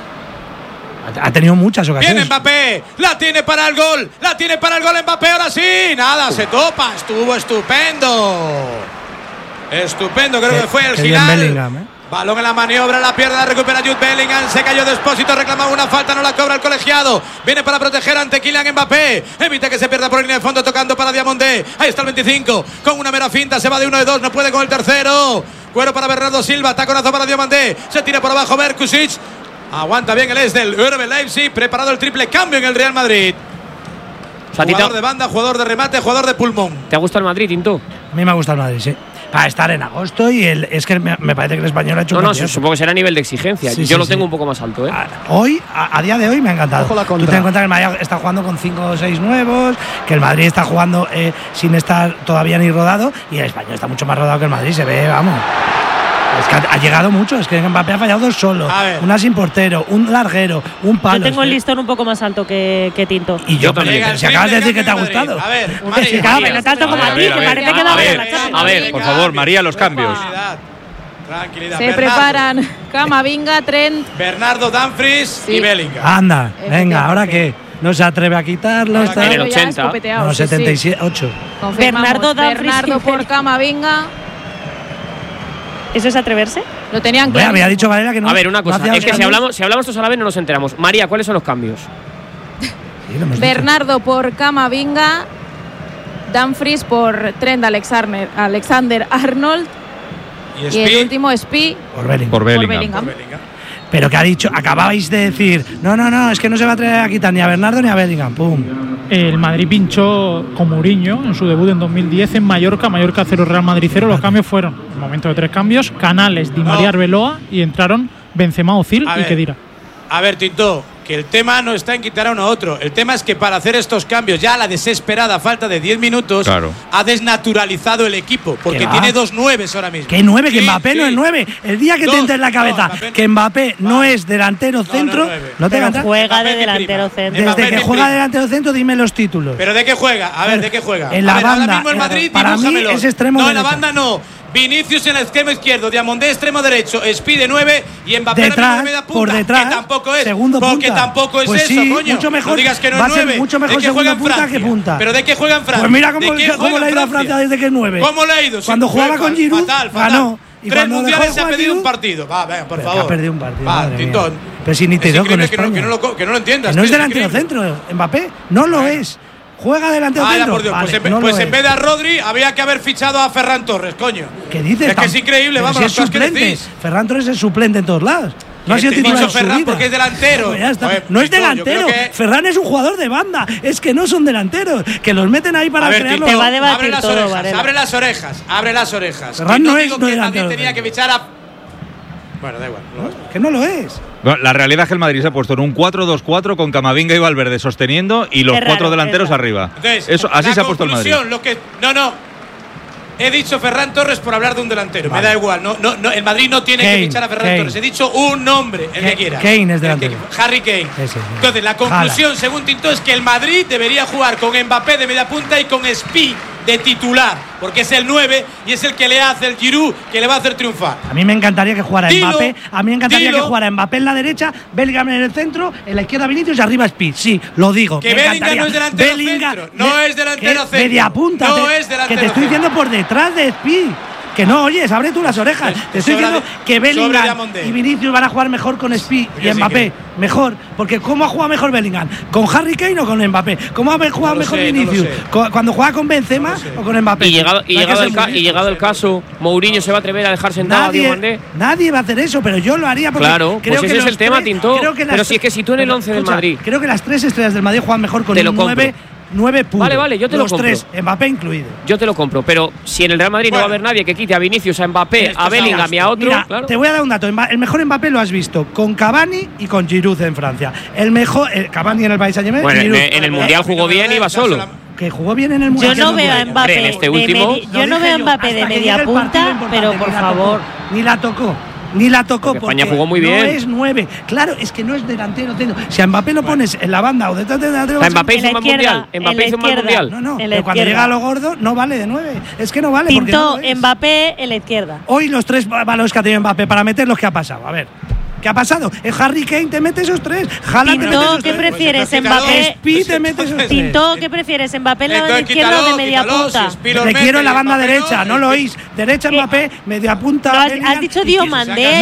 Ha tenido muchas ocasiones. Viene Mbappé, la tiene para el gol Mbappé, ahora sí. Nada, se topa, estuvo estupendo. Creo que fue el final. Balón en la maniobra, la pierde, la recupera Jude Bellingham. Se cayó de Expósito, reclamaba una falta, no la cobra el colegiado. Viene para proteger ante Kylian Mbappé. Evita que se pierda por línea de fondo, tocando para Diamondé. Ahí está el 25, con una mera finta, se va de 1 de 2, no puede con el tercero. Cuero para Bernardo Silva, taconazo para Diamondé. Se tira por abajo Berkusic. Aguanta bien el ex del RB Leipzig, preparado el triple cambio en el Real Madrid. Jugador de banda, jugador de remate, jugador de pulmón. ¿Te ha gustado el Madrid, Tinto? A mí me ha gustado el Madrid, sí. Para estar en agosto y es que me parece que el Español ha hecho un supongo que será a nivel de exigencia. Yo lo tengo un poco más alto, ¿eh? Hoy, a día de hoy, me ha encantado. Tú ten en cuenta que el Madrid está jugando con 5 o 6 nuevos, que el Madrid está jugando sin estar todavía ni rodado, y el Español está mucho más rodado que el Madrid, se ve, vamos. Es que ha llegado mucho, es que Mbappé ha fallado 2 solos, una sin portero, un larguero, un palo. Yo tengo el listón un poco más alto que Tinto. Y yo también. Si acabas de decir que te ha gustado. A ver, María, tanto como a ti, que parece que a ver, por favor, María, los cambios. Tranquilidad. Se preparan Camavinga, Trent, Bernardo, Dumfries y Bellingham. Anda, venga, ¿ahora qué? No se atreve a quitarlo. Está en el 80. No, 78. Bernardo por Camavinga. ¿Eso es atreverse? Lo tenían claro. Había dicho Varela que no. A ver, una cosa, es que si hablamos todos a la vez no nos enteramos. María, ¿cuáles son los cambios? Bernardo por Camavinga, Dumfries por Trent Alexander Arnold y el último Spi por Bellingham. Pero que ha dicho, acababais de decir, no, es que no se va a traer a quitar ni a Bernardo ni a Bellingham, pum. El Madrid pinchó con Mourinho en su debut en 2010 en Mallorca 0, Real Madrid 0. Los cambios fueron, en momento de 3 cambios, Canales, Di María, Arbeloa, y entraron Benzema, Ozil y Khedira. A ver, Tito, que el tema no está en quitar a uno a otro. El tema es que para hacer estos cambios, ya a la desesperada falta de 10 minutos, ha desnaturalizado el equipo. Porque tiene 2 9s ahora mismo. ¿Qué 9? Que Mbappé no es 9. El día que te entre en la cabeza que Mbappé no es delantero centro, no te Pero juega de delantero centro. Desde que juega de delantero centro, dime los títulos. ¿Pero de qué juega? A ver, ¿de qué juega? En la banda. Ahora mismo el Madrid, para mí es extremo derecho. No, en la banda no. Vinicius en el extremo izquierdo, Diamondé extremo derecho, Speed 9 y Mbappé detrás, en media punta, por detrás, que tampoco es, segundo porque punta. tampoco es pues eso, sí, coño. Mucho mejor, no digas que no va es a ser 9. mucho mejor segunda punta que punta. ¿Pero de qué juega en Francia? Pues mira cómo le ha ido a Francia desde que es 9. ¿Cómo le ha ido? Cuando jugaba con Giroud, ganó. Y 3 mundiales se ha perdido un partido. Va, venga, por favor. Ha perdido un partido. Va, Tintón. Pero si ni te dio con España. Que no lo entiendas. No es delantero centro, Mbappé. No lo es. Juega delantero centro. Por Dios, pues en vez de a Rodri había que haber fichado a Ferran Torres, coño. ¿Qué dices? Es que es increíble, vamos, las cosas que decís. Ferran Torres es suplente en todos lados. No ha sido titular en su vida. Porque es delantero. Pues ya está. No es delantero. Ferran es un jugador de banda. Es que no son delanteros. Que los meten ahí para crearlo. Te va a debatir todo, Varela. Abre las orejas. Ferran no es delantero. Tenía que fichar a… Bueno, da igual. Que no lo es. Bueno, la realidad es que el Madrid se ha puesto en un 4-2-4 con Camavinga y Valverde sosteniendo y los 4 delanteros arriba. Entonces, así se ha puesto el Madrid. He dicho Ferran Torres por hablar de un delantero. Me da igual. El Madrid no tiene que fichar a Ferran Torres. He dicho un nombre, el que quiera. Kane es delantero. Harry Kane. Entonces, la conclusión, según Tinto, es que el Madrid debería jugar con Mbappé de media punta y con Speed de titular, porque es el 9 y es el que le hace el Giroud, que le va a hacer triunfar. A mí me encantaría que jugara Mbappé. A mí me encantaría que jugara Mbappé en la derecha, Bellingham en el centro, en la izquierda Vinicius y arriba Speed. Sí, lo digo. Que Bellingham no es delantero centro. No es delantero centro. Media punta. No es delantero centro. Que te estoy diciendo por detrás de Speed. Que no, oyes, abre tú las orejas. Te estoy diciendo que Bellingham y Vinicius van a jugar mejor con Speed y Mbappé. Mejor. Porque ¿cómo ha jugado mejor Bellingham? ¿Con Harry Kane o con Mbappé? ¿Cómo ha jugado mejor Vinicius? ¿Cuando juega con Benzema o con Mbappé? Y llegado el caso, Mourinho se va a atrever a dejar sentado a Diomandé. Nadie va a hacer eso, pero yo lo haría porque claro, creo pues que ese es el tema, Tinto. Pero si es que si tú en el 11 del Madrid… Creo que las 3 estrellas del Madrid juegan mejor con un 9 puro. Vale, yo te lo compro. Los 3, Mbappé incluido. Yo te lo compro, pero si en el Real Madrid no va a haber nadie que quite a Vinicius, a Mbappé, a Bellingham y a otro… Mira, claro. Te voy a dar un dato. El mejor Mbappé lo has visto con Cavani y con Giroud en Francia. El mejor… Cavani en el Paris Saint-Germain. Bueno, en el Mundial jugó bien y iba solo. Que jugó bien en el Mundial. Yo no veo a Mbappé de media punta, pero por favor… Ni la tocó. Ni la tocó porque España jugó muy bien. No es 9. Claro, es que no es delantero. Si a Mbappé lo pones en la banda o detrás de delantero… Mbappé hizo un mundial. Mbappé hizo un mundial. No, pero cuando llega a lo gordo no vale de 9. Es que no vale. Pintó Mbappé en la izquierda. Hoy los 3 balones que ha tenido Mbappé para meter los que ha pasado. A ver. ¿Qué ha pasado? Harry Kane te mete esos 3. Haaland te mete esos 3. ¿Qué prefieres, Mbappé? Speed te mete esos 3. Pintó, ¿qué prefieres, Mbappé en la banda izquierda o de media punta? Le quiero en la banda derecha, no lo oís. Derecha Mbappé, media punta. Has dicho Diomandé.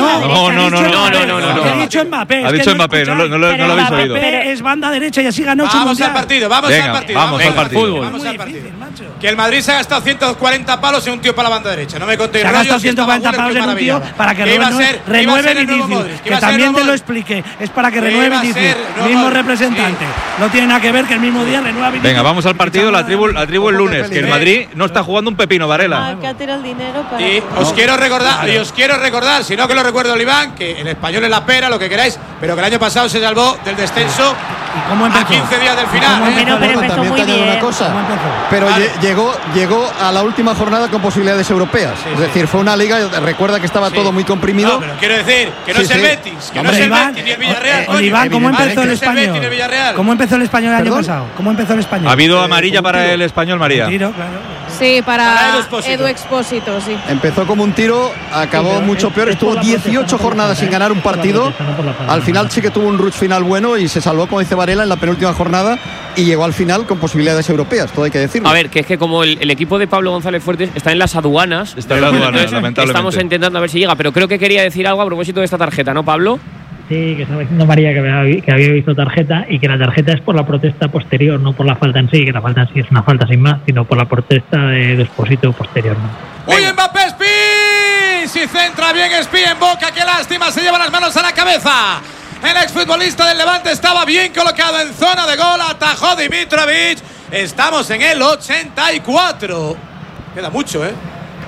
No. He dicho Mbappé. Ha dicho Mbappé, no lo habéis oído. Mbappé es banda derecha y así ganó. Vamos al partido. Vamos al partido. Que el Madrid se ha gastado 140 palos en un tío para la banda derecha. No me contéis rollos. Se ha gastado 140 palos en un tío para que renueve Vinicius. Que también te lo expliqué. Es para que renueve Vinicius. Mismo representante. No tiene nada que ver que el mismo día renueva Vinicius. Venga, vamos al partido, la tribu el lunes. Que el Madrid no está jugando un pepino, Varela. Y os quiero recordar, si no que lo recuerdo Oliván, que el Español es la pera, lo que queráis, pero que el año pasado se salvó del descenso a 15 días del final. Pero empezó muy bien. Pero llegó a la última jornada con posibilidades europeas. Es decir, fue una liga, recuerda que estaba todo muy comprimido. No, pero quiero decir que no es el Betis, que no es el Betis ni el Villarreal. Oliván, ¿cómo empezó el Español? ¿Cómo empezó el Español el año pasado? ¿Cómo empezó el Español? ¿Ha habido amarilla para el Español, María? Tiro, claro. Sí, para Edu Expósito, sí. Empezó como un tiro, acabó mucho peor. Estuvo 18 jornadas sin ganar un partido. Al final sí que tuvo un rush final bueno y se salvó, como dice Varela, en la penúltima jornada y llegó al final con posibilidades europeas, todo hay que decirlo. A ver, que es que como el equipo de Pablo González Fuertes está en las aduanas, lamentablemente. Estamos intentando a ver si llega, pero creo que quería decir algo a propósito de esta tarjeta, ¿no, Pablo? Sí, que estaba diciendo María que había visto tarjeta y que la tarjeta es por la protesta posterior, no por la falta en sí, que la falta en sí es una falta sin más, sino por la protesta de Expósito posterior, ¿no? ¡Uy, Mbappé Speed! Si centra bien Espí en Boca, qué lástima, se lleva las manos a la cabeza. El exfutbolista del Levante estaba bien colocado en zona de gol, atajó Dimitrovic. Estamos en el 84. Queda mucho, ¿eh?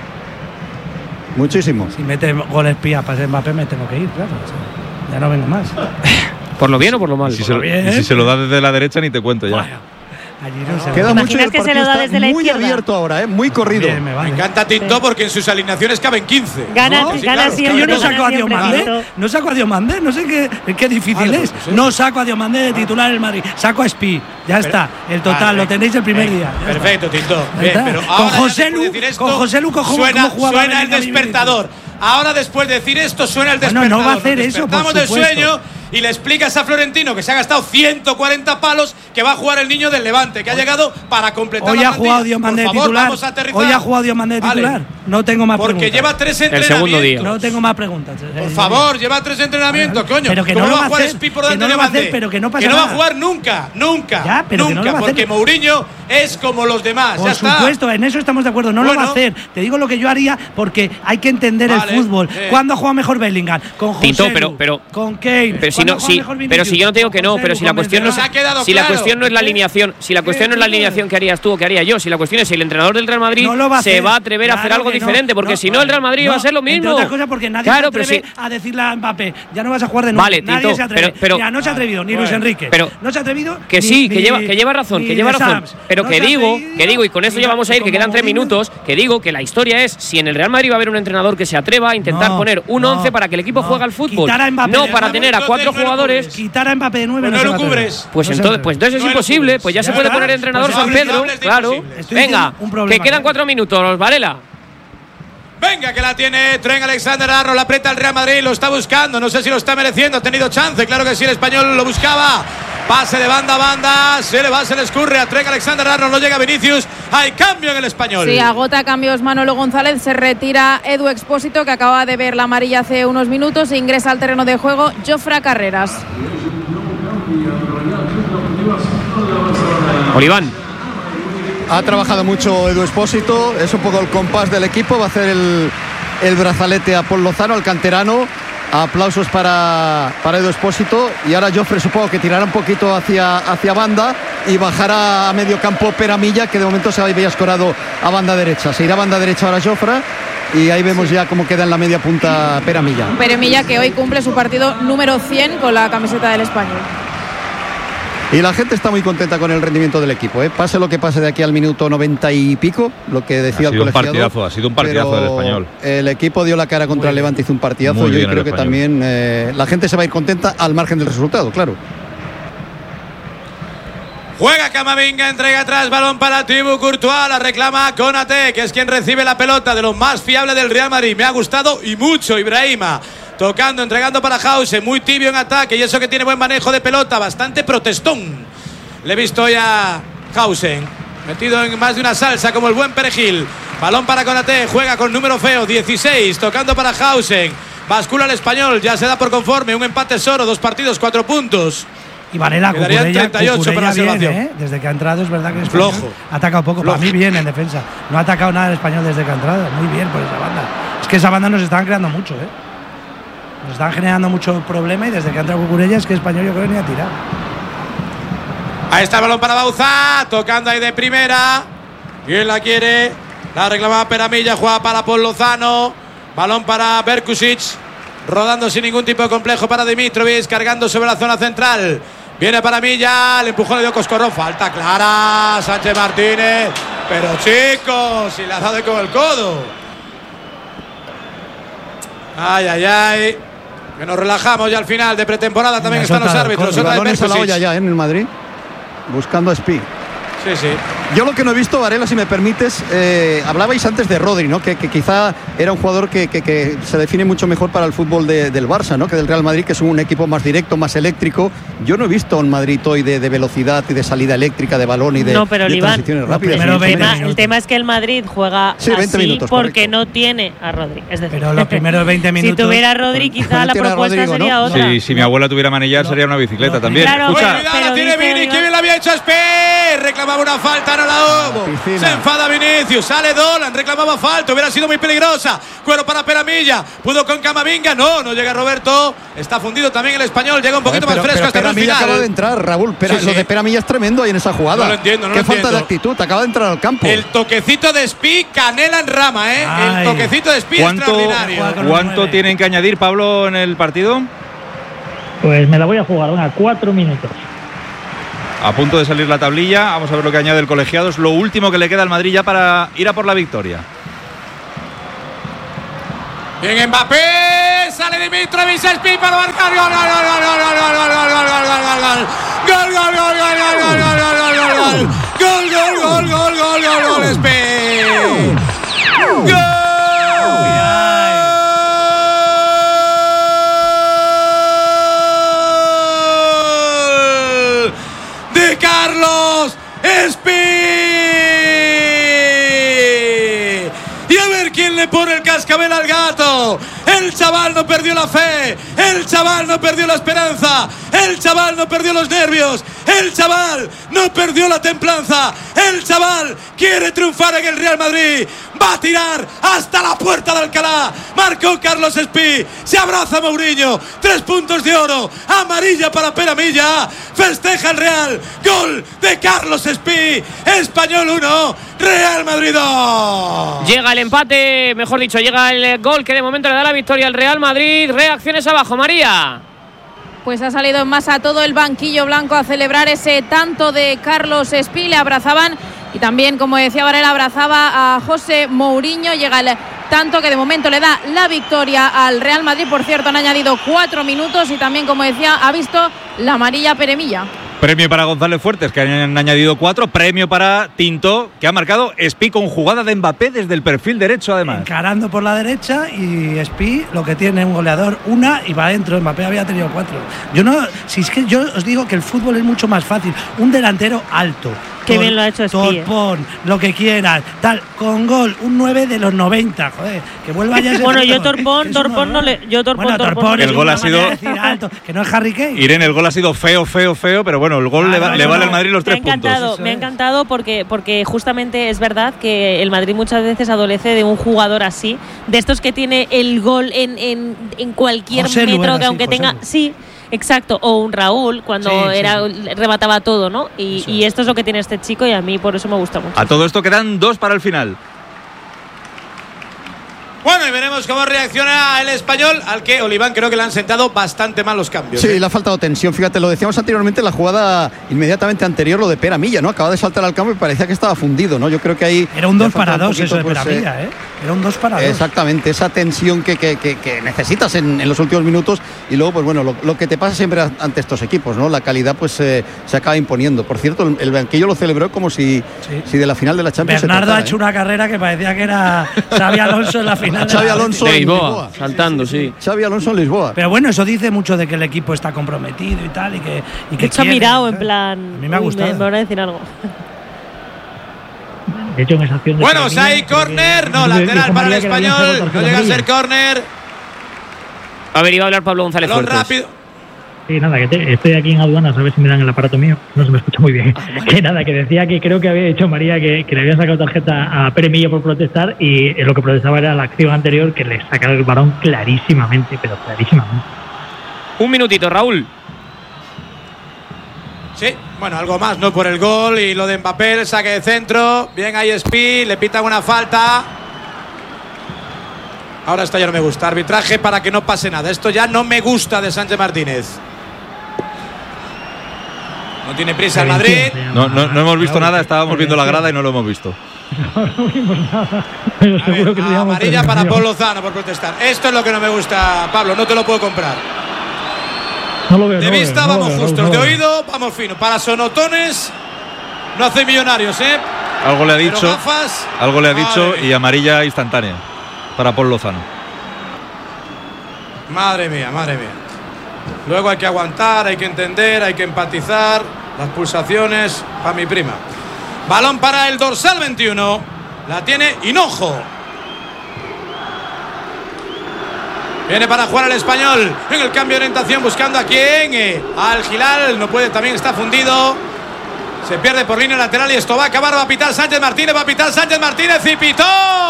Muchísimo. Si mete gol Espía para ser Mbappé me tengo que ir, claro. Ya no vengo más. ¿Por lo bien o por lo mal? Y si se lo da desde la derecha ni te cuento ya. Bueno. Queda mucho y el que se lo da desde la muy izquierda? abierto ahora, muy corrido. Bien, Me encanta Tinto porque en sus alineaciones caben 15. Gana, Sí, gana claro. siempre. Yo no saco a gana siempre, Diomandé, Tinto. no saco a Diomandé, no sé qué difícil Vale, es. pues, sí. No saco a Diomandé de titular en el Madrid, saco a Espí, ya está, el total, Vale, lo tenéis el primer día. Ya Perfecto, Tinto. Ya Bien, está. pero Con ahora José ya Lu, después de decir esto, con José Lu, ¿cómo jugaba suena el Bellingham? despertador. Ahora después de decir esto suena el Bueno, despertador. no va a hacer Nos eso, por despertamos del supuesto. sueño y le explicas a Florentino que se ha gastado 140 palos que va a jugar el niño del Levante, que ha llegado para completar Hoy la ha jugado Diomandé de Por favor, titular. vamos a aterrizar. Hoy ha jugado Diomandé de titular. Vale. No tengo más Porque preguntas. lleva 3 El entrenamientos. segundo día. No tengo más preguntas. Por favor, lleva 3 entrenamientos, coño. Pero que ¿Cómo no lo va va a jugar a hacer, Espí por que delante no de lo va a hacer, Levante? pero que no pasa va a nada. jugar nunca, Ya, pero que no lo va a hacer. porque Mourinho es como los demás. Por ya está. supuesto, en eso estamos de acuerdo. No lo va a hacer. Te digo lo que yo haría porque hay que entender Vale, el fútbol. ¿Cuándo ha jugado mejor Bellingham? Con José Tinto, Lu, pero- con Kane. Pero si no, pero si yo no te digo que no, pero si la cuestión no es, Nos ha quedado si la claro. cuestión no es la alineación, si la cuestión no es la alineación que harías tú o que haría yo, si la cuestión es si el entrenador del Real Madrid No lo va a se hacer. va a atrever a hacer Claro algo que no. diferente, porque No, si no el Real Madrid va a ser lo mismo. Entre otras cosas porque nadie Claro, se pero atreve si a decirle a Mbappé, ya no vas a jugar de nuevo. Vale, Nadie Tinto, se atreve. pero- Mira, no se ha atrevido ni Luis Enrique. pero- no se ha atrevido. Que ni- sí, ni- que lleva razón, ni que lleva de razón. Sams. Pero No que se ha digo, atrevido. y con esto ya vamos a ir, que Como quedan 3 Mourinho. minutos, que digo que la historia es si en el Real Madrid va a haber un entrenador que se atreva a intentar No, poner un no, 11 para que el equipo no. juegue al fútbol. Quitar a Mbappé No de para nueve, tener a 4 entonces no lo jugadores. cubres. Quitar a Mbappé de 9 Pues no no se lo va a atrever. cubres. Pues No se entonces, atreve. pues entonces es No lo imposible, cubres. pues ya se Ya puede está. poner entrenador Pues San hables Pedro, de claro. imposible. Estoy Venga, diciendo un problema. que quedan 4 minutos, Varela. Venga, que la tiene Trent Alexander-Arnold, la aprieta el Real Madrid, lo está buscando, no sé si lo está mereciendo, ha tenido chance, claro que sí, el español lo buscaba. Pase de banda a banda, se le va, se le escurre a Trent Alexander-Arnold, no llega Vinicius, hay cambio en el español. Sí, agota cambios Manolo González, se retira Edu Expósito, que acaba de ver la amarilla hace unos minutos, e ingresa al terreno de juego Jofre Carreras. Oliván. Ha trabajado mucho Edu Expósito, es un poco el compás del equipo, va a hacer el brazalete a Paul Lozano, el canterano. Aplausos para Edu Expósito. Y ahora Jofre supongo que tirará un poquito hacia banda y bajará a medio campo Peramilla, que de momento se había escorado a banda derecha. Se irá a banda derecha ahora Jofre y ahí vemos ya cómo queda en la media punta Peramilla. Peramilla, que hoy cumple su partido número 100 con la camiseta del Español. Y la gente está muy contenta con el rendimiento del equipo, ¿eh? Pase lo que pase de aquí al minuto 90 y pico, lo que decía el colegiado. Ha sido un partidazo del Español. El equipo dio la cara contra el Levante, hizo un partidazo. Muy Yo bien creo que también la gente se va a ir contenta al margen del resultado, claro. Juega Camavinga, entrega atrás, balón para Thibaut Courtois, la reclama Konaté, que es quien recibe la pelota, de lo más fiable del Real Madrid. Me ha gustado y mucho Ibrahima. Tocando, entregando para Hausen, muy tibio en ataque y eso que tiene buen manejo de pelota, bastante protestón. Le he visto ya Hausen, metido en más de una salsa como el buen perejil. Balón para Konaté, juega con número feo, 16, tocando para Hausen. Bascula el español, ya se da por conforme, un empate solo, 2 partidos, 4 puntos. Y Varela, Quedarían Cucurella, 38 para la bien, salvación. Desde que ha entrado es verdad que el Flojo. Español ha atacado poco. Flojo. Para mí bien en defensa. No ha atacado nada el Español desde que ha entrado. Muy bien por esa banda. Es que esa banda nos estaban creando mucho, ¿eh? Nos están generando mucho problema y desde que ha entrado Cucurella es que el Español yo creo que ni ha tirado. Ahí está el balón para Bauzá, tocando ahí de primera. ¿Quién la quiere? La reclamaba Peramilla, juega para Paul Lozano. Balón para Berkusic, rodando sin ningún tipo de complejo para Dimitrovic, cargando sobre la zona central. Viene para Milla, el empujón le dio Coscorrón, falta clara, Sánchez Martínez. Pero chicos, si le ha dado con el codo. Ay, ay, ay. Que nos relajamos ya al final de pretemporada. También están los árbitros. El Otra balón vez está la Berkusic. olla ya en el Madrid, buscando a Espí. Sí, sí. Yo lo que no he visto, Varela, si me permites, hablabais antes de Rodri, ¿no? Que quizá era un jugador que se define mucho mejor para el fútbol del Barça, ¿no? Que del Real Madrid, que es un equipo más directo, más eléctrico. Yo no he visto un Madrid hoy de velocidad y de salida eléctrica de balón y de, No, pero de Oliván, transiciones rápidas. el tema es que el Madrid juega Sí, 20 así minutos, porque correcto. no tiene a Rodri. Es decir, Pero los primeros 20 minutos. si tuviera a Rodri, quizá la tiene a propuesta Rodrigo, sería ¿no? otra. Sí, si mi abuela tuviera manillar sería una bicicleta también. Claro, Escucha, Cuidado, pero la tiene dice Vini, yo- que bien la había hecho Espe. Reclamaba una falta, Bueno, la hubo. Se enfada Vinicius. Sale Dolan. Reclamaba falta. Hubiera sido muy peligrosa. Cuero para Peramilla. Pudo con Camavinga. No llega Roberto. Está fundido también el español. Llega un poquito más fresco hasta el final. Acaba de entrar, Raúl. Pero lo de Peramilla es tremendo ahí en esa jugada. No lo entiendo. Qué falta de actitud. Acaba de entrar al campo. El toquecito de Spi, canela en rama, ¿eh? El toquecito de Spi extraordinario. ¿Cuánto tienen que añadir, Pablo, en el partido? Pues me la voy a jugar, 4 minutos. A punto de salir la tablilla. Vamos a ver lo que añade el colegiado. Es lo último que le queda al Madrid ya para ir a por la victoria. Bien, Mbappé. Sale Dimitrovic, Spi para marcar. Gol, Spi. ¡Gol! De Carlos Spi. Y a ver quién le pone el cascabel al gato. El chaval no perdió la fe. El chaval no perdió la esperanza. El chaval no perdió los nervios. El chaval no perdió la templanza. El chaval quiere triunfar en el Real Madrid. Va a tirar hasta la puerta de Alcalá. Marcó Carlos Spi. Se abraza Mourinho. 3 puntos de oro. Amarilla para Peramilla. Festeja el Real. Gol de Carlos Spi. Español 1, Real Madrid 2. Llega el empate, mejor dicho, llega el gol que de momento le da la victoria al Real Madrid. Reacciones abajo, María. Pues ha salido en masa todo el banquillo blanco a celebrar ese tanto de Carlos Spi. Le abrazaban y también, como decía Varela, abrazaba a José Mourinho. Llega el tanto que de momento le da la victoria al Real Madrid. Por cierto, han añadido 4 minutos y también, como decía, ha visto la amarilla Peramilla. Premio para González Fuertes, que han añadido 4. Premio para Tinto, que ha marcado Spi con jugada de Mbappé desde el perfil derecho, además. Encarando por la derecha y Spi lo que tiene un goleador, una y va adentro. Mbappé había tenido 4. Si es que yo os digo que el fútbol es mucho más fácil. Un delantero alto. Qué bien lo ha hecho Spi. Torpón, lo que quieras, tal, con gol, un 9 de los 90, joder, que vuelva ya ese. Bueno, yo Torpón no le. El gol ha sido. Alto, que no es Harry Kane. Irene, el gol ha sido feo, pero bueno, el gol le vale al Madrid los 3 puntos. Me ha encantado porque justamente es verdad que el Madrid muchas veces adolece de un jugador así, de estos que tiene el gol en cualquier metro, que aunque tenga. Sí. Exacto, o un Raúl cuando remataba todo, ¿no? Y esto es lo que tiene este chico y a mí por eso me gusta mucho. A todo esto quedan 2 para el final. Bueno, y veremos cómo reacciona el Español, al que Oliván creo que le han sentado bastante mal los cambios. Sí, le ha faltado tensión. Fíjate, lo decíamos anteriormente en la jugada inmediatamente anterior, lo de Peramilla, ¿no? Acaba de saltar al campo y parecía que estaba fundido, ¿no? Yo creo que ahí... Era un 2 para 2 eso de Peramilla, ¿eh? Era un 2 para 2. Exactamente, esa tensión que necesitas en los últimos minutos y luego, pues bueno, lo que te pasa siempre ante estos equipos, ¿no? La calidad, pues se acaba imponiendo. Por cierto, el banquillo lo celebró como si de la final de la Champions Bernardo se tratara, ha hecho una carrera que parecía que era Xavi Alonso en la final. Xavi Alonso de Lisboa, saltando, sí. Xavi Alonso en Lisboa. Pero bueno, eso dice mucho de que el equipo está comprometido y tal, y que ha mirado en plan. A mí me ha gustado. Me van a decir algo. De hecho, en esa acción de bueno, hay córner, no, lateral para el Español, no llega a ser córner. A ver, iba a hablar Pablo González Fuertes. Rápido. Sí, nada, que estoy aquí en aduanas a ver si me dan el aparato mío. No se me escucha muy bien. Que nada, que decía que creo que había dicho María que le habían sacado tarjeta a Peramilla por protestar y lo que protestaba era la acción anterior, que le sacaron el balón clarísimamente, pero clarísimamente. Un minutito, Raúl. Sí, bueno, algo más, ¿no? Por el gol y lo de Mbappé, el saque de centro. Bien ahí Spi, le pitan una falta. Ahora esto ya no me gusta. Arbitraje para que no pase nada. Esto ya no me gusta de Sánchez Martínez. No tiene prisa el Madrid. No hemos visto nada, estábamos viendo la grada y no lo hemos visto. No vimos nada. Pero seguro que amarilla para Paul Lozano por protestar. Esto es lo que no me gusta, Pablo, no te lo puedo comprar. No lo veo. De vista vamos justos, de oído vamos fino. Para sonotones no hace millonarios, ¿eh? Algo le ha dicho, y amarilla instantánea para Paul Lozano. Madre mía. Luego hay que aguantar, hay que entender, hay que empatizar. Las pulsaciones para mi prima. Balón para el dorsal 21. La tiene Hinojo. Viene para jugar el Español. En el cambio de orientación buscando a quién. Al Hilal. No puede, también está fundido. Se pierde por línea lateral y esto va a acabar. Va a pitar Sánchez Martínez y pitó.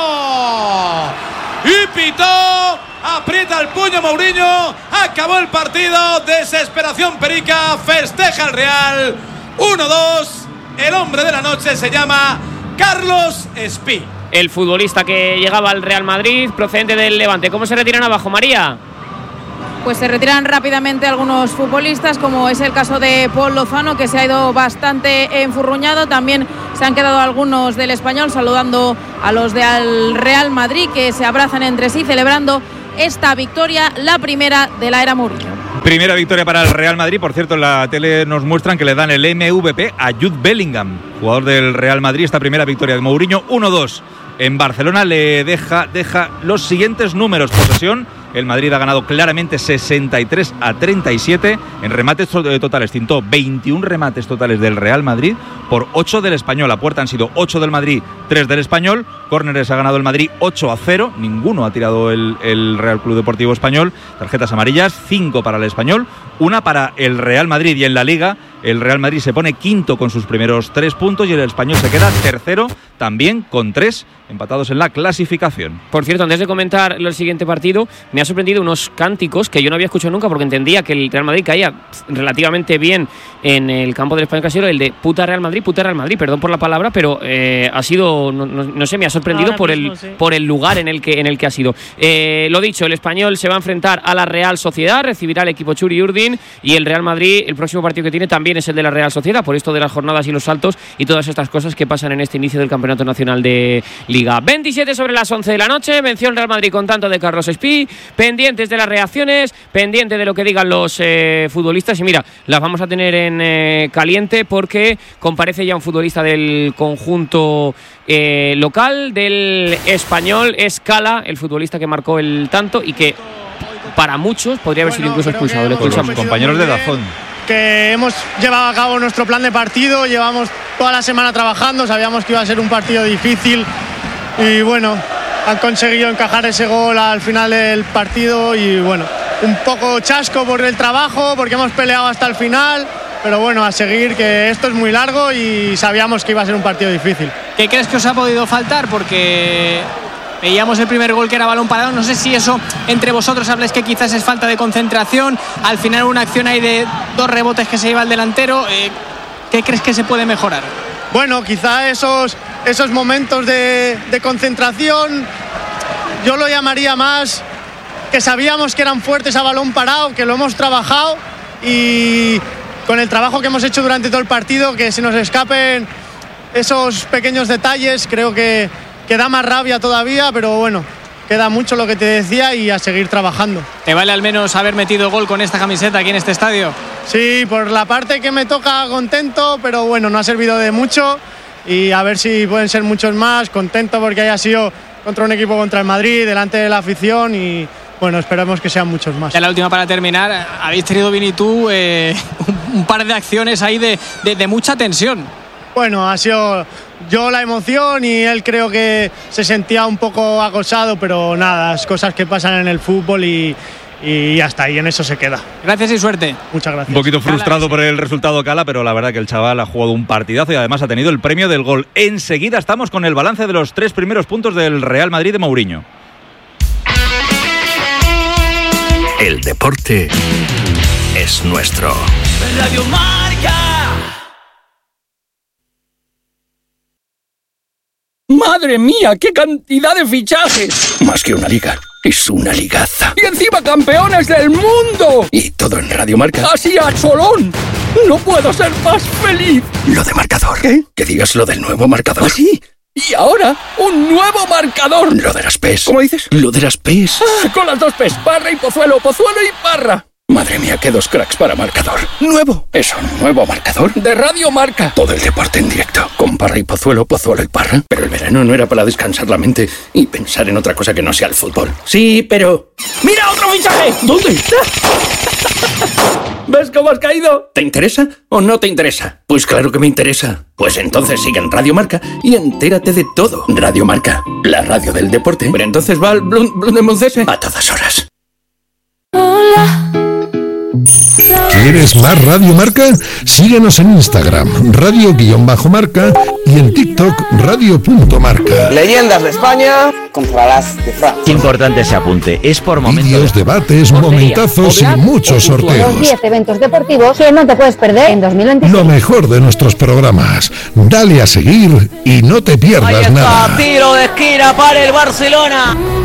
Aprieta el puño Mourinho. Acabó el partido. Desesperación Perica. Festeja el Real. 1-2. El hombre de la noche se llama Carlos Espí. El futbolista que llegaba al Real Madrid, procedente del Levante. ¿Cómo se retiran abajo, María? Pues se retiran rápidamente algunos futbolistas, como es el caso de Paul Lozano, que se ha ido bastante enfurruñado. También se han quedado algunos del Español saludando a los del Real Madrid, que se abrazan entre sí celebrando esta victoria, la primera de la era Mourinho. Primera victoria para el Real Madrid. Por cierto, en la tele nos muestran que le dan el MVP a Jude Bellingham, jugador del Real Madrid. Esta primera victoria de Mourinho, 1-2 en Barcelona, le deja los siguientes números. Posesión, el Madrid ha ganado claramente 63-37. En remates totales, cintó 21 remates totales del Real Madrid por 8 del Español. A puerta han sido 8 del Madrid, 3 del Español. Córneres ha ganado el Madrid 8-0. Ninguno ha tirado el Real Club Deportivo Español. Tarjetas amarillas, 5 para el Español, 1 para el Real Madrid. Y en la Liga, el Real Madrid se pone quinto con sus primeros 3 puntos y el Español se queda tercero también con 3, empatados en la clasificación. Por cierto, antes de comentar el siguiente partido, me ha sorprendido unos cánticos que yo no había escuchado nunca, porque entendía que el Real Madrid caía relativamente bien en el campo del Español Casero, el de puta Real Madrid, perdón por la palabra, pero ha sido, no sé, me ha sorprendido por el lugar en el que ha sido. Lo dicho, el Español se va a enfrentar a la Real Sociedad, recibirá al equipo Churi Urdin, y el Real Madrid, el próximo partido que tiene también es el de la Real Sociedad, por esto de las jornadas y los saltos y todas estas cosas que pasan en este inicio del Campeonato Nacional de Liga. 27 sobre las 11 de la noche, venció el Real Madrid con tanto de Carlos Espí, pendientes de las reacciones, pendiente de lo que digan los futbolistas, y mira, las vamos a tener en caliente porque comparece ya un futbolista del conjunto local del Español, Escala, el futbolista que marcó el tanto y que para muchos podría haber sido incluso expulsado. Los compañeros de Dazón. Que hemos llevado a cabo nuestro plan de partido, llevamos toda la semana trabajando, sabíamos que iba a ser un partido difícil y bueno, han conseguido encajar ese gol al final del partido y bueno, un poco chasco por el trabajo porque hemos peleado hasta el final, pero bueno, a seguir, que esto es muy largo y sabíamos que iba a ser un partido difícil. ¿Qué crees que os ha podido faltar? Porque veíamos el primer gol que era balón parado, no sé si eso entre vosotros habláis que quizás es falta de concentración, al final una acción ahí de 2 rebotes que se lleva el delantero, ¿qué crees que se puede mejorar? Bueno, quizá esos momentos de concentración, yo lo llamaría más que sabíamos que eran fuertes a balón parado, que lo hemos trabajado y con el trabajo que hemos hecho durante todo el partido, que se nos escapen esos pequeños detalles, creo que da más rabia todavía, pero bueno, queda mucho lo que te decía y a seguir trabajando. ¿Te vale al menos haber metido gol con esta camiseta aquí en este estadio? Sí, por la parte que me toca contento, pero bueno, no ha servido de mucho y a ver si pueden ser muchos más. Contento porque haya sido contra un equipo contra el Madrid, delante de la afición y bueno, esperamos que sean muchos más. Ya la última para terminar, habéis tenido Vini y tú un par de acciones ahí de mucha tensión. Bueno, ha sido yo la emoción y él creo que se sentía un poco acosado, pero nada, las cosas que pasan en el fútbol y hasta ahí, en eso se queda. Gracias y suerte. Muchas gracias. Un poquito frustrado por el resultado, Cala, pero la verdad que el chaval ha jugado un partidazo y además ha tenido el premio del gol. Enseguida estamos con el balance de los 3 primeros puntos del Real Madrid de Mourinho. El deporte es nuestro. Radio Marca. ¡Madre mía, qué cantidad de fichajes! Más que una liga, es una ligaza. ¡Y encima campeones del mundo! Y todo en Radio Marca. ¡Así a cholón! ¡No puedo ser más feliz! Lo de marcador. ¿Qué? Que digas lo del nuevo marcador. ¿Ah, sí? Y ahora, un nuevo marcador. Lo de las PES. ¿Cómo dices? Lo de las PES. Ah, con las 2 PES, Parra y Pozuelo, Pozuelo y Parra. Madre mía, qué 2 cracks para marcador. Nuevo. ¿Es un nuevo marcador? De Radio Marca. Todo el deporte en directo. Con Parra y Pozuelo, Pozuelo y Parra. Pero el verano no era para descansar la mente y pensar en otra cosa que no sea el fútbol. Sí, pero... ¡Mira otro fichaje! ¿Dónde? ¿Ves cómo has caído? ¿Te interesa o no te interesa? Pues claro que me interesa. Pues entonces sigue en Radio Marca y entérate de todo. Radio Marca, la radio del deporte. Pero entonces va al Blundenbundcese a todas horas. Hola. ¿Quieres más Radio Marca? Síguenos en Instagram, radio_marca, y en TikTok, radio.marca. Leyendas de España contra las de Francia. Qué importante ese apunte. Es por momentos. Vídeos, debates, momentazos y muchos sorteos. Los 10 eventos deportivos que no te puedes perder en 2025. Lo mejor de nuestros programas. Dale a seguir y no te pierdas nada. Tiro de esquina para el Barcelona.